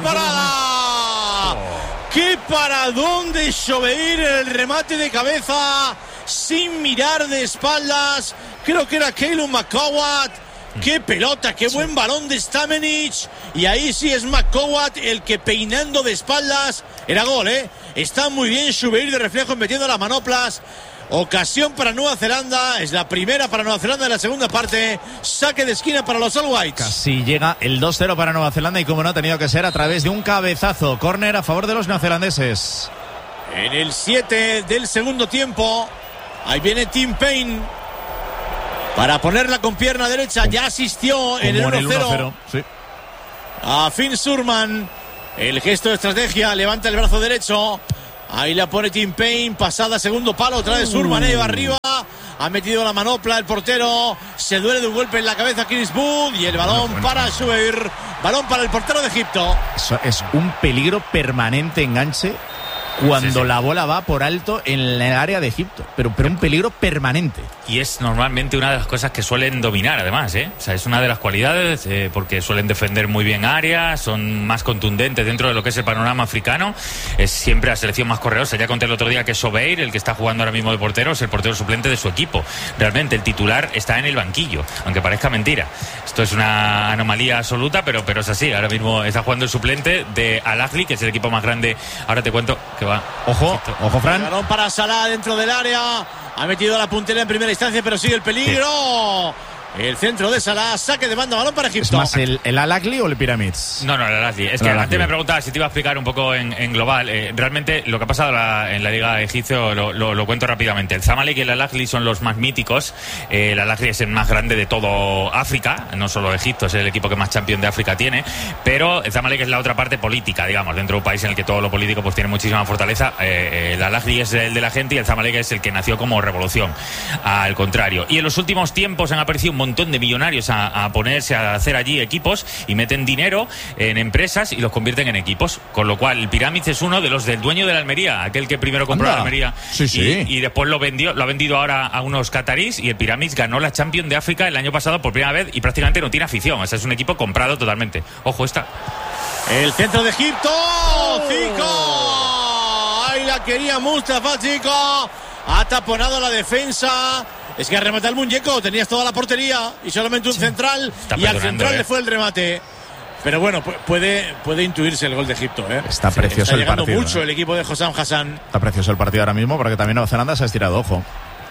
parada! ¡Qué paradón de Shobeir en el remate de cabeza! Sin mirar de espaldas. Creo que era Keylon McCowat. ¡Qué pelota! ¡Qué buen balón de Stamenic! Y ahí sí es McCowat el que peinando de espaldas. Era gol, ¿eh? Está muy bien Shobeir de reflejo metiendo las manoplas. Ocasión para Nueva Zelanda. Es la primera para Nueva Zelanda en la segunda parte. Saque de esquina para los All Whites. Casi llega el 2-0 para Nueva Zelanda y como no ha tenido que ser a través de un cabezazo. Córner a favor de los neozelandeses. En el 7 del segundo tiempo. Ahí viene Tim Payne para ponerla con pierna derecha. Ya asistió en el 1-0 sí. a Finn Surman. El gesto de estrategia. Levanta el brazo derecho. Ahí la pone Tim Payne. Pasada segundo palo. Otra vez Surman arriba. Ha metido la manopla el portero. Se duele de un golpe en la cabeza Chris Wood. Y el balón para Shobeir. Balón para el portero de Egipto. Eso es un peligro permanente enganche. Cuando la bola va por alto en el área de Egipto, pero un peligro permanente. Y es normalmente una de las cosas que suelen dominar, además, ¿eh? O sea, es una de las cualidades, porque suelen defender muy bien áreas, son más contundentes dentro de lo que es el panorama africano. Es siempre la selección más correosa. Ya conté el otro día que Shobeir, el que está jugando ahora mismo de portero, es el portero suplente de su equipo. Realmente el titular está en el banquillo, aunque parezca mentira. Esto es una anomalía absoluta, pero es así. Ahora mismo está jugando el suplente de Al Ahly, que es el equipo más grande. Ahora te cuento que va. Ojo, Fran. Balón para Salah dentro del área. Ha metido la puntera en primera instancia, pero sigue el peligro. Sí. El centro de Salah, saque de banda, balón para Egipto. ¿Es más el Al Ahly o el Pyramids? No, el Al Ahly. Es que antes me preguntaba si te iba a explicar un poco en global. Realmente lo que ha pasado en la Liga Egipcia lo cuento rápidamente. El Zamalek y el Al Ahly son los más míticos. El Al Ahly es el más grande de todo África, no solo Egipto, es el equipo que más champion de África tiene. Pero el Zamalek es la otra parte política, digamos, dentro de un país en el que todo lo político pues tiene muchísima fortaleza. El Al Ahly es el de la gente y el Zamalek es el que nació como revolución, al contrario. Y en los últimos tiempos han aparecido un montón de millonarios a ponerse a hacer allí equipos y meten dinero en empresas y los convierten en equipos, con lo cual el Pyramids es uno de los del dueño de la Almería, aquel que primero compró la Almería y después lo ha vendido ahora a unos catarís, y el Pyramids ganó la Champions de África el año pasado por primera vez y prácticamente no tiene afición. O sea, es un equipo comprado totalmente. Ojo esta. El centro de Egipto, Zico. Ahí la quería Mustafa Zico. Ha taponado la defensa. Es que ha rematado el muñeco, tenías toda la portería y solamente un central, y al central le fue el remate. Pero bueno, puede intuirse el gol de Egipto, ¿eh? Está precioso el partido. Está llegando mucho el equipo de Hossam Hassan. Está precioso el partido ahora mismo, porque también Nueva Zelanda se ha estirado, ojo.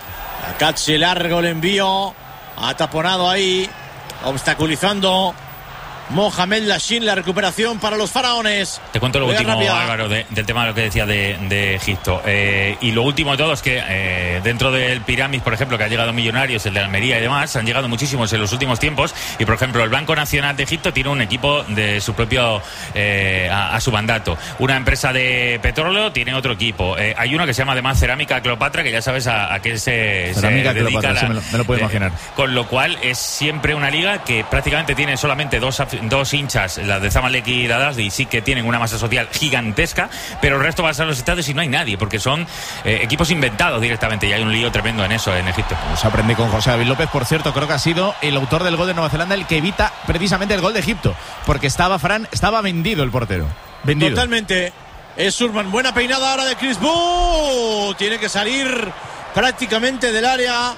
Cache largo el envío, ha taponado ahí, obstaculizando Mohamed Lashin, la recuperación para los faraones. Te cuento lo último, Álvaro, del tema de lo que decía de Egipto. Y lo último de todo es que dentro del Pyramids, por ejemplo, que ha llegado millonarios, el de Almería y demás, han llegado muchísimos en los últimos tiempos. Y, por ejemplo, el Banco Nacional de Egipto tiene un equipo de su propio, a su mandato. Una empresa de petróleo tiene otro equipo. Hay uno que se llama además Cerámica Cleopatra, que ya sabes a qué se Cerámica dedica. Cleopatra, sí, me lo puedo imaginar. Con lo cual es siempre una liga que prácticamente tiene solamente dos hinchas, las de Zamalek y la Al Ahly, sí que tienen una masa social gigantesca, pero el resto va a ser los estadios y no hay nadie, porque son equipos inventados directamente, y hay un lío tremendo en eso en Egipto. Se aprende con José David López, por cierto, creo que ha sido el autor del gol de Nueva Zelanda el que evita precisamente el gol de Egipto, porque estaba vendido el portero. Vendido. Totalmente. Es Surman, buena peinada ahora de Chris Wood. Tiene que salir prácticamente del área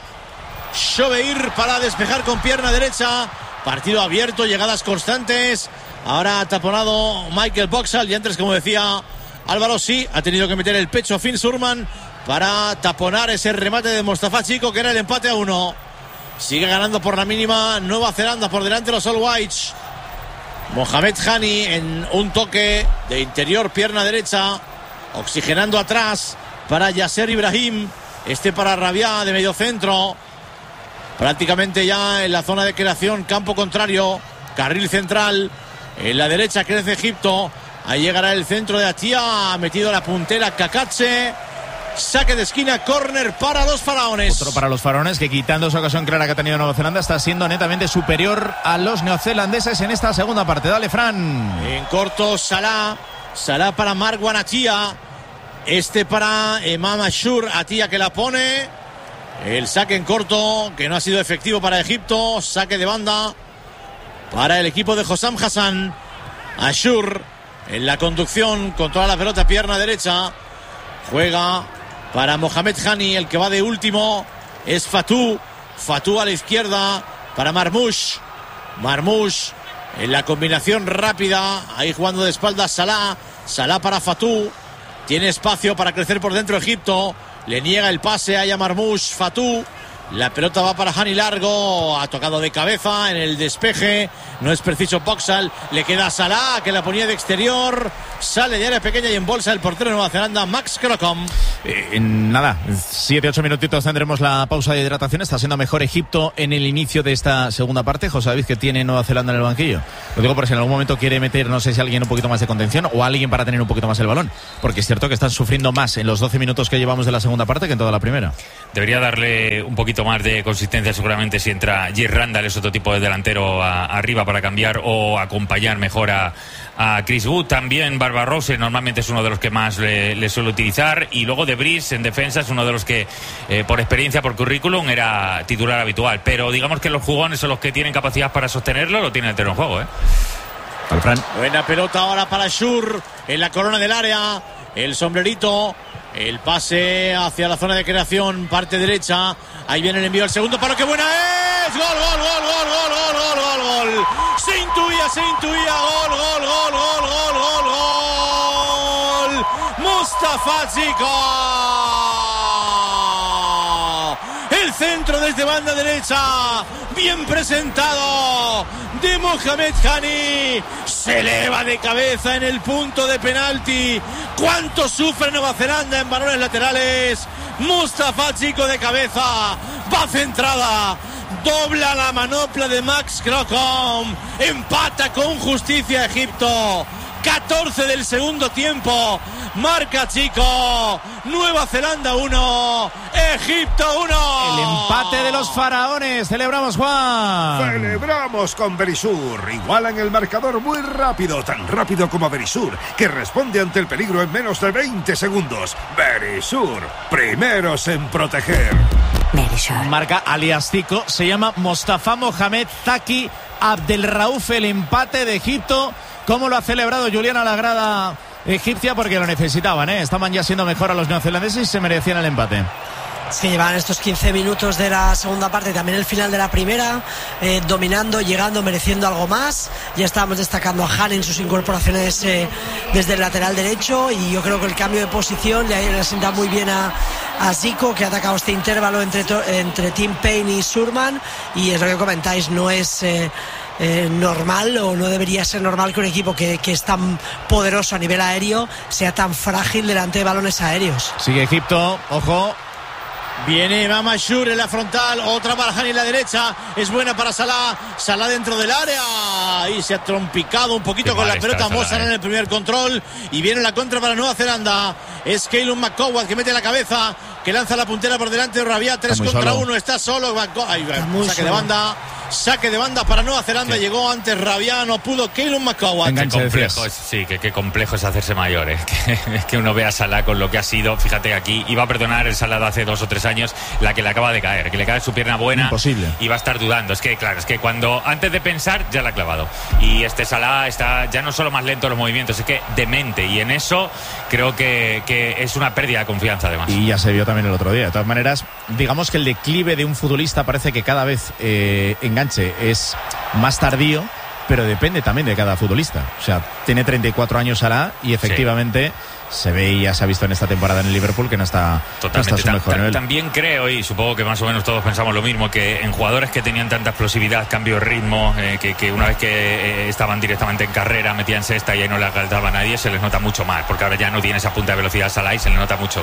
Shobeir para despejar con pierna derecha. Partido abierto, llegadas constantes. Ahora ha taponado Michael Boxall. Y antes, como decía Álvaro, sí, ha tenido que meter el pecho a Finn Surman para taponar ese remate de Mostafa Chico, que era el empate a 1. Sigue ganando por la mínima Nueva Zelanda, por delante los All Whites. Mohamed Hani en un toque de interior, pierna derecha, oxigenando atrás para Yasser Ibrahim. Para Rabia de medio centro. Prácticamente ya en la zona de creación, campo contrario, carril central. En la derecha crece Egipto. Ahí llegará el centro de Atia. Ha metido la puntera Kakache. Saque de esquina, córner para los faraones. Otro para los faraones, que quitando esa ocasión clara que ha tenido Nueva Zelanda, está siendo netamente superior a los neozelandeses en esta segunda parte. Dale, Fran. En corto, Salah para Marwan Atia. Para Emam Ashur. Atia que la pone. El saque en corto, que no ha sido efectivo para Egipto. Saque de banda para el equipo de Hossam Hassan. Ashur en la conducción, controla la pelota, pierna derecha, juega para Mohamed Hani, el que va de último es Fatou a la izquierda para Marmoush en la combinación rápida, ahí jugando de espaldas Salah para Fatou, tiene espacio para crecer por dentro Egipto, le niega el pase a Marmoush, Fatou. La pelota va para Hani largo, ha tocado de cabeza en el despeje, no es preciso Boxall, le queda a Salah que la ponía de exterior, sale de área pequeña y en bolsa el portero de Nueva Zelanda, Max Crocombe. Nada, 7-8 minutitos tendremos la pausa de hidratación. Está siendo mejor Egipto en el inicio de esta segunda parte. José David, que tiene Nueva Zelanda en el banquillo. Lo digo por si en algún momento quiere meter, no sé si alguien un poquito más de contención o alguien para tener un poquito más el balón, porque es cierto que están sufriendo más en los 12 minutos que llevamos de la segunda parte que en toda la primera. Debería darle un poquito más de consistencia seguramente si entra Gis Randall, es otro tipo de delantero arriba para cambiar o acompañar mejor a Chris Wood. También Barbarose normalmente es uno de los que más le suele utilizar, y luego De Vries en defensa es uno de los que por experiencia, por currículum era titular habitual, pero digamos que los jugones son los que tienen capacidad para sostenerlo, lo tiene el terreno en juego. Buena pelota ahora para Schur en la corona del área, el sombrerito, el pase hacia la zona de creación, parte derecha, ahí viene el envío al segundo palo, ¡qué buena es! ¡Gol! Se intuía, gol. Mustafa Zico. El centro desde banda derecha, bien presentado, de Mohamed Hani, se eleva de cabeza en el punto de penalti. ¿Cuánto sufre Nueva Zelanda en balones laterales? Mustafa Zico de cabeza, va centrada, dobla la manopla de Max Crocombe, empata con justicia Egipto. 14 del segundo tiempo, marca Chico, Nueva Zelanda 1, Egipto 1. El empate de los faraones, celebramos, Juan. Celebramos con Verisur, igualan el marcador muy rápido, tan rápido como Verisur, que responde ante el peligro en menos de 20 segundos. Verisur, primeros en proteger. Marca alias Zico, se llama Mostafa Mohamed Zaki Abdelrauf, el empate de Egipto. ¿Cómo lo ha celebrado Juliana la grada egipcia? Porque lo necesitaban, estaban ya siendo mejor a los neozelandeses y se merecían el empate. Sí, llevan estos 15 minutos de la segunda parte, también el final de la primera, dominando, llegando, mereciendo algo más. Ya estábamos destacando a Han en sus incorporaciones desde el lateral derecho, y yo creo que el cambio de posición le sienta muy bien a Zico, que ha atacado este intervalo entre Tim Payne y Surman, y es lo que comentáis, no es normal, o no debería ser normal, que un equipo que es tan poderoso a nivel aéreo sea tan frágil delante de balones aéreos. Sigue Egipto, ojo. Viene Mama Shur en la frontal, otra para Hani en la derecha, es buena para Salah dentro del área, y se ha trompicado un poquito con la pelota Mozart en el primer control, y viene la contra para Nueva Zelanda, es Keylon McCoward que mete la cabeza, que lanza la puntera por delante de Rabia, 3 contra 1, está solo, saque de banda para Nueva Zelanda, llegó antes Rabia, no pudo Keylon McCoward. Qué complejo es hacerse mayor, que uno vea a Salah con lo que ha sido. Fíjate, aquí iba a perdonar el Salah de hace 2 o 3 años la que le acaba de caer, que le cae su pierna buena. Imposible. Y va a estar dudando. Es que cuando antes de pensar ya la ha clavado, y este Salah está ya no solo más lento en los movimientos, es que demente, y en eso creo que es una pérdida de confianza además. Y ya se vio también el otro día. De todas maneras, digamos que el declive de un futbolista parece que cada vez enganche es más tardío, pero depende también de cada futbolista. O sea, tiene 34 años Salah, y efectivamente se ve, y ya se ha visto en esta temporada en el Liverpool, que no está totalmente, no está a su mejor nivel. También creo, y supongo que más o menos todos pensamos lo mismo, que en jugadores que tenían tanta explosividad, cambio de ritmo, que una vez que estaban directamente en carrera, metían cesta y ahí no le alcanzaba a nadie, se les nota mucho más, porque ahora ya no tiene esa punta de velocidad Salah y se le nota mucho.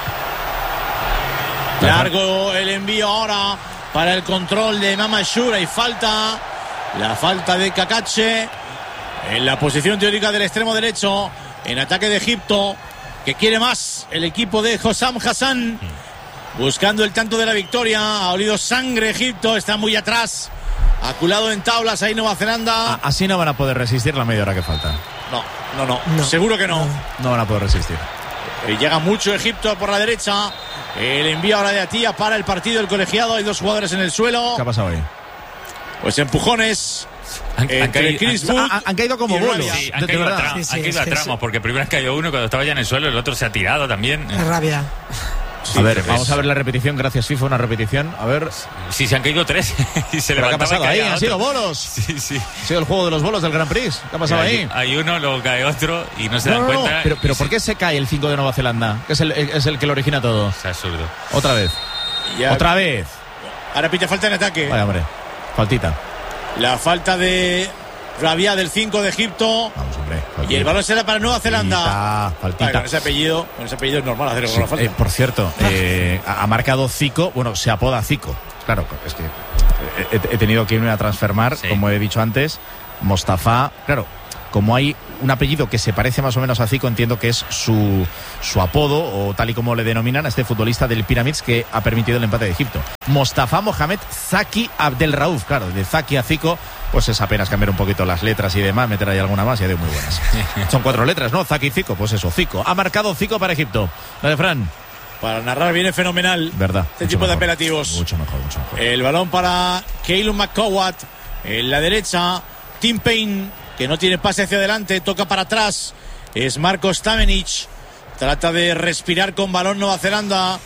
Largo el envío ahora para el control de Mama Shura, y la falta de Kakache en la posición teórica del extremo derecho en ataque de Egipto, que quiere más el equipo de Hossam Hassan, buscando el tanto de la victoria. Ha olido sangre Egipto, está muy atrás, aculado en tablas ahí Nueva Zelanda. Así no van a poder resistir la media hora que falta. No, seguro que no van a poder resistir. Llega mucho Egipto por la derecha, el envío ahora de Atía para el partido del colegiado. Hay 2 jugadores en el suelo. ¿Qué ha pasado ahí? Pues empujones Han caído como bolos. Sí, han caído a tramos, porque primero ha caído uno cuando estaba ya en el suelo, el otro se ha tirado también. Es rabia. A ver, vamos a ver la repetición. Gracias, FIFA, una repetición. A ver. Sí, se han caído 3. Y se levantaba. ¿Qué ha pasado ahí? ¿Han sido bolos? Sí. Ha sido el juego de los bolos del Grand Prix. ¿Qué ha pasado ahí? Hay uno, luego cae otro y no se dan cuenta. Pero ¿por qué se cae el 5 de Nueva Zelanda? Que es el que lo origina todo. Es absurdo. Otra vez. Otra vez. Ahora pita falta en ataque. Vaya, hombre. Faltita. La falta de Rabia del 5 de Egipto. Vamos, hombre. Y el balón será para Nueva Zelanda. Faltita. Con ese apellido es normal hacer con la falta. Por cierto, ha marcado Zico. Bueno, se apoda Zico. Claro, es que he tenido que irme a transfermar, como he dicho antes. Mostafa, claro, como hay un apellido que se parece más o menos a Zico, entiendo que es su apodo, o tal y como le denominan a este futbolista del Pyramids que ha permitido el empate de Egipto. Mostafa Mohamed Zaki Abdel Rauf. Claro, de Zaki a Zico, pues es apenas cambiar un poquito las letras y demás, meter ahí alguna más y hay muy buenas. Son 4 letras, ¿no? Zaki y Zico, pues eso, Zico. Ha marcado Zico para Egipto. La de Fran. Para narrar viene fenomenal. Verdad. Este tipo de apelativos. Mucho mejor. El balón para Keylon McCowat. En la derecha, Tim Payne, que no tiene pase hacia adelante, toca para atrás. Es Marko Stamenic. Trata de respirar con balón Nueva Zelanda.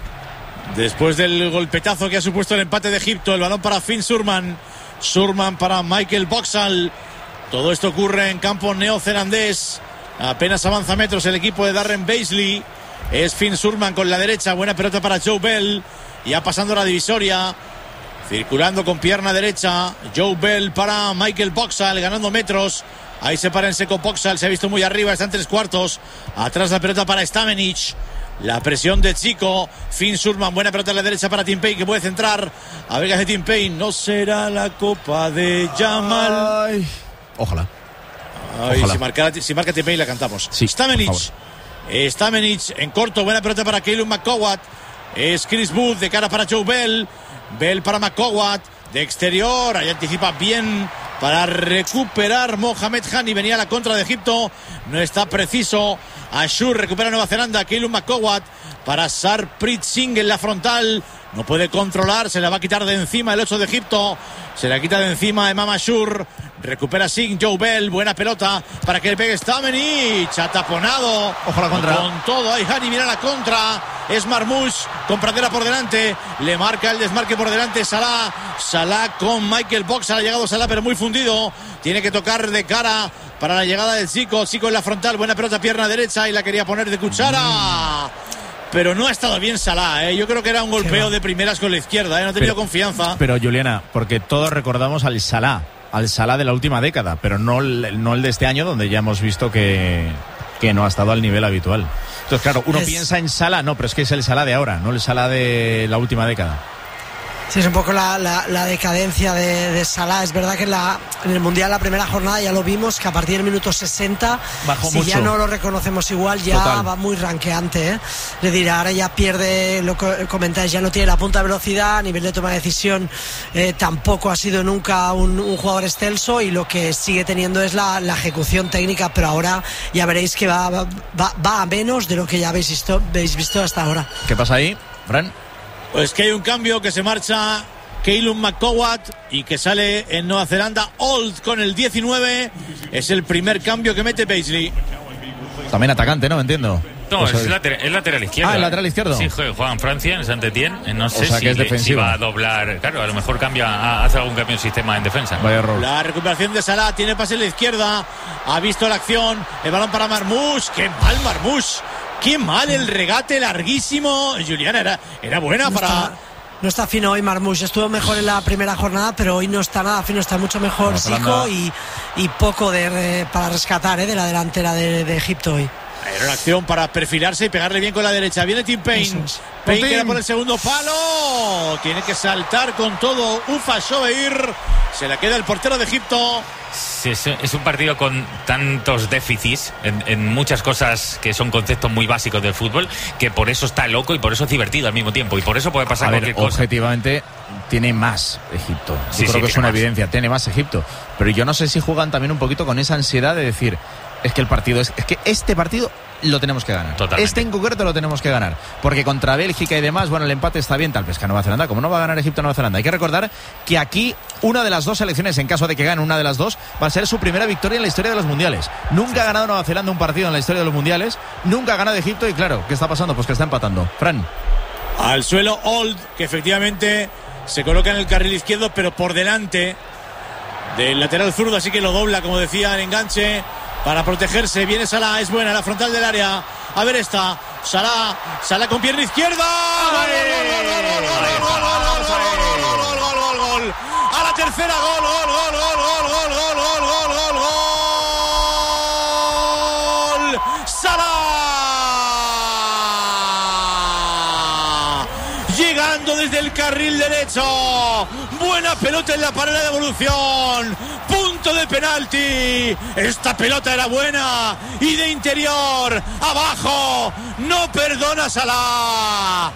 Después del golpetazo que ha supuesto el empate de Egipto, el balón para Finn Surman. Surman para Michael Boxall. Todo esto ocurre en campo neozelandés. Apenas avanza metros el equipo de Darren Beasley. Es Finn Surman con la derecha. Buena pelota para Joe Bell. Ya pasando la divisoria. Circulando con pierna derecha. Joe Bell para Michael Boxall. Ganando metros. Ahí se para en seco Boxall. Se ha visto muy arriba. Está en 3/4. Atrás la pelota para Stamenic. La presión de Chico. Finn Surman. Buena pelota en la derecha para Tim Payne, que puede centrar. A ver qué hace Tim Payne. No será la copa de Jamal. Ay. Ojalá. Si marca Tim Payne la cantamos. Sí, Stamenic en corto. Buena pelota para Keylon McCowat. Es Chris Booth de cara para Joe Bell. Bell para McCowat. De exterior. Ahí anticipa bien para recuperar Mohamed Hani. Venía a la contra de Egipto. No está preciso. Ashur recupera Nueva Zelanda. Keylon McCowat para Sarpreet Singh en la frontal. No puede controlar. Se la va a quitar de encima el 8 de Egipto. Se la quita de encima Imam Ashur. Recupera Singh. Joe Bell. Buena pelota para que le pegue Stamenic. Ataponado. Ojo la contra. Con todo. Ahí Hani viene a la contra. Es Marmoush con pradera por delante. Le marca el desmarque por delante Salah. Salah con Michael Boxall. Ha llegado Salah pero muy fundido. Tiene que tocar de cara para la llegada del Chico. Chico en la frontal. Buena pelota pierna derecha y la quería poner de cuchara. Pero no ha estado bien Salah, ¿eh? Yo creo que era un golpeo de primeras con la izquierda, ¿eh? No ha tenido confianza. Pero Juliana, porque todos recordamos al Salah de la última década, pero no el de este año, donde ya hemos visto que no ha estado al nivel habitual. Entonces, claro, uno piensa en Salah, no, pero es que es el Salah de ahora, no el Salah de la última década. Sí, es un poco la decadencia de Salah. Es verdad que en el Mundial, la primera jornada, ya lo vimos, que a partir del minuto 60, bajó si mucho. Ya no lo reconocemos igual, ya Total. va muy ranqueante, ¿eh? Es decir, ahora ya pierde, lo que comentáis, ya no tiene la punta de velocidad, a nivel de toma de decisión tampoco ha sido nunca un jugador excelso, y lo que sigue teniendo es la ejecución técnica, pero ahora ya veréis que va a menos de lo que ya habéis visto hasta ahora. ¿Qué pasa ahí, Fran? Pues que hay un cambio, que se marcha Keylon McCowat y que sale en Nueva Zelanda Old con el 19. Es el primer cambio que mete Beasley. También atacante, ¿no? Entiendo. No, es lateral izquierdo. Ah, ¿el lateral izquierdo? Sí, juega en Francia, en Saint-Étienne. No sé que es defensiva. Si va a doblar. Claro, a lo mejor hace algún cambio en sistema en defensa. Vaya error. La recuperación de Salah, tiene pase en la izquierda. Ha visto la acción. El balón para Marmoush. ¡Qué mal Marmoush! ¡Qué mal el regate larguísimo! Juliana, era buena No está fino hoy Marmoush. Estuvo mejor en la primera jornada, pero hoy no está nada fino. Está mucho mejor Zico y poco para rescatar de la delantera de Egipto hoy. Era una acción para perfilarse y pegarle bien con la derecha. Viene Tim Payne. Payne queda por el segundo palo. Tiene que saltar con todo Ufa Shobeir. Se la queda el portero de Egipto. Sí, es un partido con tantos déficits en muchas cosas que son conceptos muy básicos del fútbol, que por eso está loco y por eso es divertido al mismo tiempo, y por eso puede pasar cualquier cosa. Objetivamente tiene más Egipto. Yo creo que es una evidencia, tiene más Egipto. Pero yo no sé si juegan también un poquito con esa ansiedad de decir, es que el partido es que este partido lo tenemos que ganar. Totalmente. Este en concreto lo tenemos que ganar. Porque contra Bélgica y demás, bueno, el empate está bien, tal vez que Nueva Zelanda, como no va a ganar Egipto o Nueva Zelanda. Hay que recordar que aquí una de las dos selecciones, en caso de que gane una de las dos, va a ser su primera victoria en la historia de los mundiales. Nunca ha ganado Nueva Zelanda un partido en la historia de los mundiales, nunca ha ganado Egipto y claro, ¿qué está pasando? Pues que está empatando. Fran. Al suelo Old, que efectivamente se coloca en el carril izquierdo, pero por delante del lateral zurdo, así que lo dobla, como decía, el enganche para protegerse. Viene Salah, es buena, la frontal del área. A ver esta, Salah con pierna izquierda. ¡Gol! A la tercera, gol. Salah. Llegando desde el carril derecho. Buena pelota en la pared de devolución. Punto de penalti. Esta pelota era buena y de interior abajo. No perdona Salah.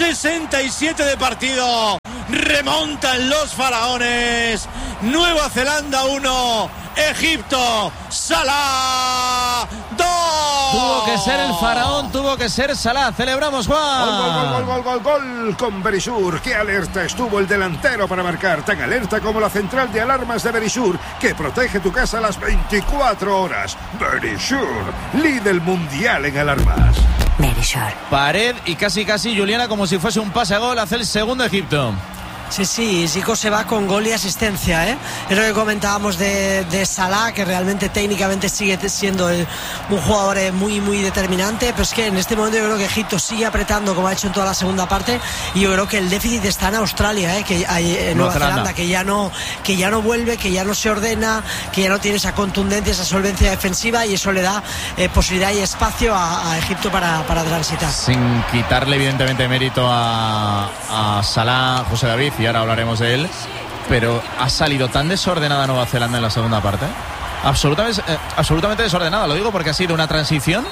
67 de partido. Remontan los faraones. Nueva Zelanda 1, Egipto, Salah 2. Tuvo que ser el faraón, tuvo que ser Salah. Celebramos, Juan. Gol con Verisur. Qué alerta estuvo el delantero para marcar. Tan alerta como la central de alarmas de Verisur, que protege tu casa a las 24 horas. Verisur, líder mundial en alarmas. Pared y casi Juliana, como si fuese un pase a gol, hace el segundo Egipto. Sí, Zico se va con gol y asistencia, ¿eh? Es lo que comentábamos de Salah, que realmente técnicamente sigue siendo un jugador muy determinante, pero es que en este momento yo creo que Egipto sigue apretando como ha hecho en toda la segunda parte, y yo creo que el déficit está en Australia, que hay en Nueva Zelanda, que ya no vuelve, que ya no se ordena, que ya no tiene esa contundencia, esa solvencia defensiva, y eso le da posibilidad y espacio a Egipto para transitar. Sin quitarle evidentemente mérito a Salah, José David, y ahora hablaremos de él, pero ha salido tan desordenada Nueva Zelanda en la segunda parte, absolutamente desordenada. Lo digo porque ha sido una transición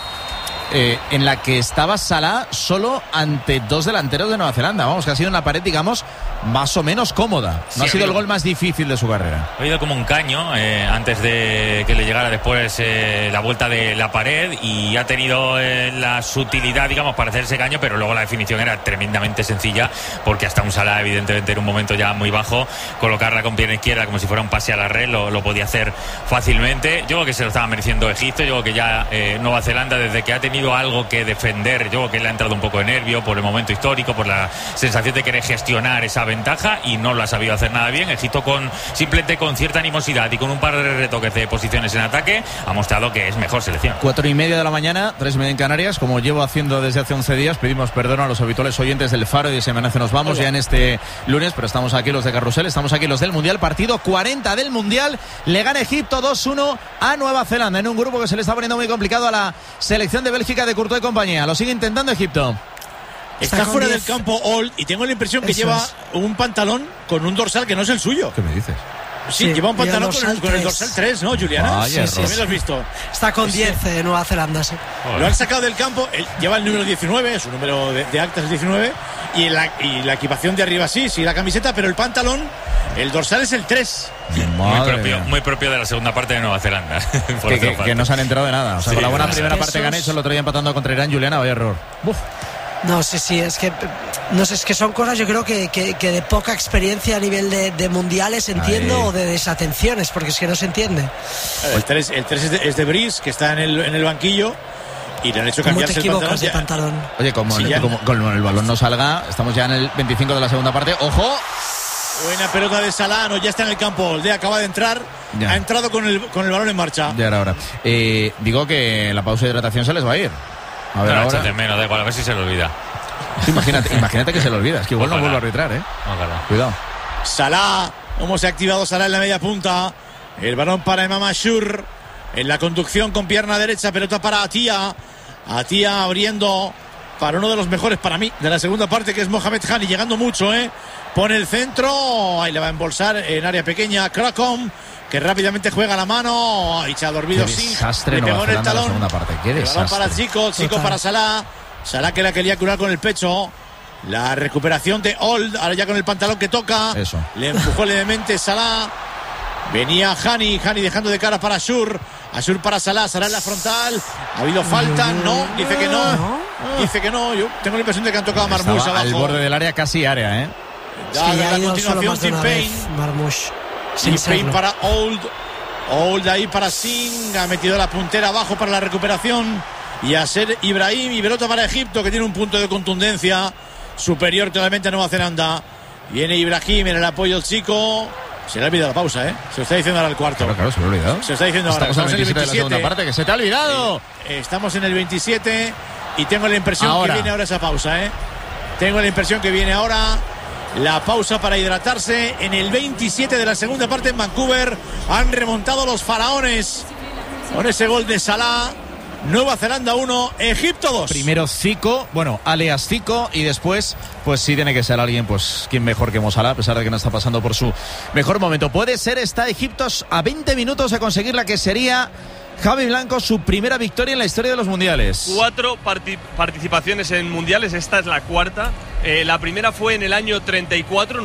en la que estaba Salah solo ante dos delanteros de Nueva Zelanda. Vamos, que ha sido una pared, digamos, más o menos cómoda. No ha sido el gol más difícil de su carrera. Ha ido como un caño antes de que le llegara después la vuelta de la pared, y ha tenido la sutilidad, digamos, para hacerse caño, pero luego la definición era tremendamente sencilla, porque hasta un Salah, evidentemente, en un momento ya muy bajo, colocarla con pierna izquierda como si fuera un pase a la red, lo podía hacer fácilmente. Yo creo que se lo estaba mereciendo Egipto. Yo creo que ya Nueva Zelanda, desde que ha tenido algo que defender, yo creo que le ha entrado un poco de nervio por el momento histórico, por la sensación de querer gestionar esa ventaja, y no lo ha sabido hacer nada bien. Egipto, simplemente con cierta animosidad y con un par de retoques de posiciones en ataque, ha mostrado que es mejor selección. 4:30 de la mañana, 3:30 en Canarias. Como llevo haciendo desde hace 11 días, pedimos perdón a los habituales oyentes del Faro y de Semana Nos Vamos ya en este lunes, pero estamos aquí los de Carrusel, estamos aquí los del Mundial. Partido 40 del Mundial. Le gana Egipto 2-1 a Nueva Zelanda en un grupo que se le está poniendo muy complicado a la selección de Bélgica de Courtois y compañía. Lo sigue intentando Egipto. Está fuera del campo Old, y tengo la impresión que lleva un pantalón con un dorsal que no es el suyo. ¿Qué me dices? Sí, lleva un pantalón con el dorsal 3, ¿no, Juliana? Sí, también lo has visto. Está con 10 de Nueva Zelanda, sí. Lo han sacado del campo, lleva el número 19, su número de actas es 19, y la equipación de arriba sí, la camiseta, pero el pantalón, el dorsal es el 3. Muy propio de la segunda parte de Nueva Zelanda. que no se han enterado de nada. O sea, con la buena primera parte que han hecho, el otro día empatando contra Irán, Juliana, vaya error. No, sí, es que no sé, es que son cosas, yo creo que de poca experiencia a nivel de mundiales, entiendo, o de desatenciones, porque es que no se entiende. El 3 es de Brice, que está en el banquillo, y le han hecho cambiarse el pantalón. Oye, como el balón no salga, estamos ya en el 25 de la segunda parte. ¡Ojo! Buena pelota de Salah, ya está en el campo. Oldea acaba de entrar, ha entrado con el balón en marcha. Ya era hora. Digo que la pausa de hidratación se les va a ir. A ver, ahora. Menos, da igual, a ver si se le olvida. Imagínate que se le olvida. Es que igual no vuelve a arbitrar, Ojalá. Cuidado. Salah, cómo se ha activado Salah en la media punta. El balón para Imam Ashur. En la conducción con pierna derecha, pelota para Atia. Atia abriendo para uno de los mejores para mí de la segunda parte, que es Mohamed Hani, llegando mucho, pone el centro, ahí le va a embolsar en área pequeña Krakom, que rápidamente juega la mano, y se ha dormido sin, le pegó en el talón. Segunda parte. Qué desastre. El balón para Chico para Salah que la quería curar con el pecho. La recuperación de Old, ahora ya con el pantalón que toca. Eso. Le empujó levemente Salah. Venía Hani dejando de cara para Ashur. Asur para Salah en la frontal. Ha habido falta, no, dice que no. Dice que no, yo tengo la impresión de que han tocado a Marmoush abajo. Al borde del área, casi área, ¿eh? Ya, la continuación, Tim Payne. Marmoush. Tim Payne para Old ahí para Singh. Ha metido la puntera abajo para la recuperación. Y a ser Ibrahim y pelota para Egipto, que tiene un punto de contundencia superior totalmente a Nueva Zelanda. Viene Ibrahim en el apoyo del chico. Se le ha olvidado la pausa, ¿eh? Se lo está diciendo ahora el cuarto. Claro, se lo ha olvidado. Se lo está diciendo ahora. Estamos en el 27 de la segunda parte, que se te ha olvidado. Estamos en el 27 y tengo la impresión que viene ahora esa pausa, ¿eh? Tengo la impresión que viene ahora la pausa para hidratarse. En el 27 de la segunda parte en Vancouver han remontado los faraones con ese gol de Salah. Nueva Zelanda 1, Egipto 2. Primero Zico, alias Zico, y después, pues sí tiene que ser alguien, pues quién mejor que Mo Salah, a pesar de que no está pasando por su mejor momento. Puede ser, está Egipto a 20 minutos de conseguir la que sería, Javi Blanco, su primera victoria en la historia de los mundiales. 4 participaciones en mundiales, esta es la cuarta. La primera fue en el año 34.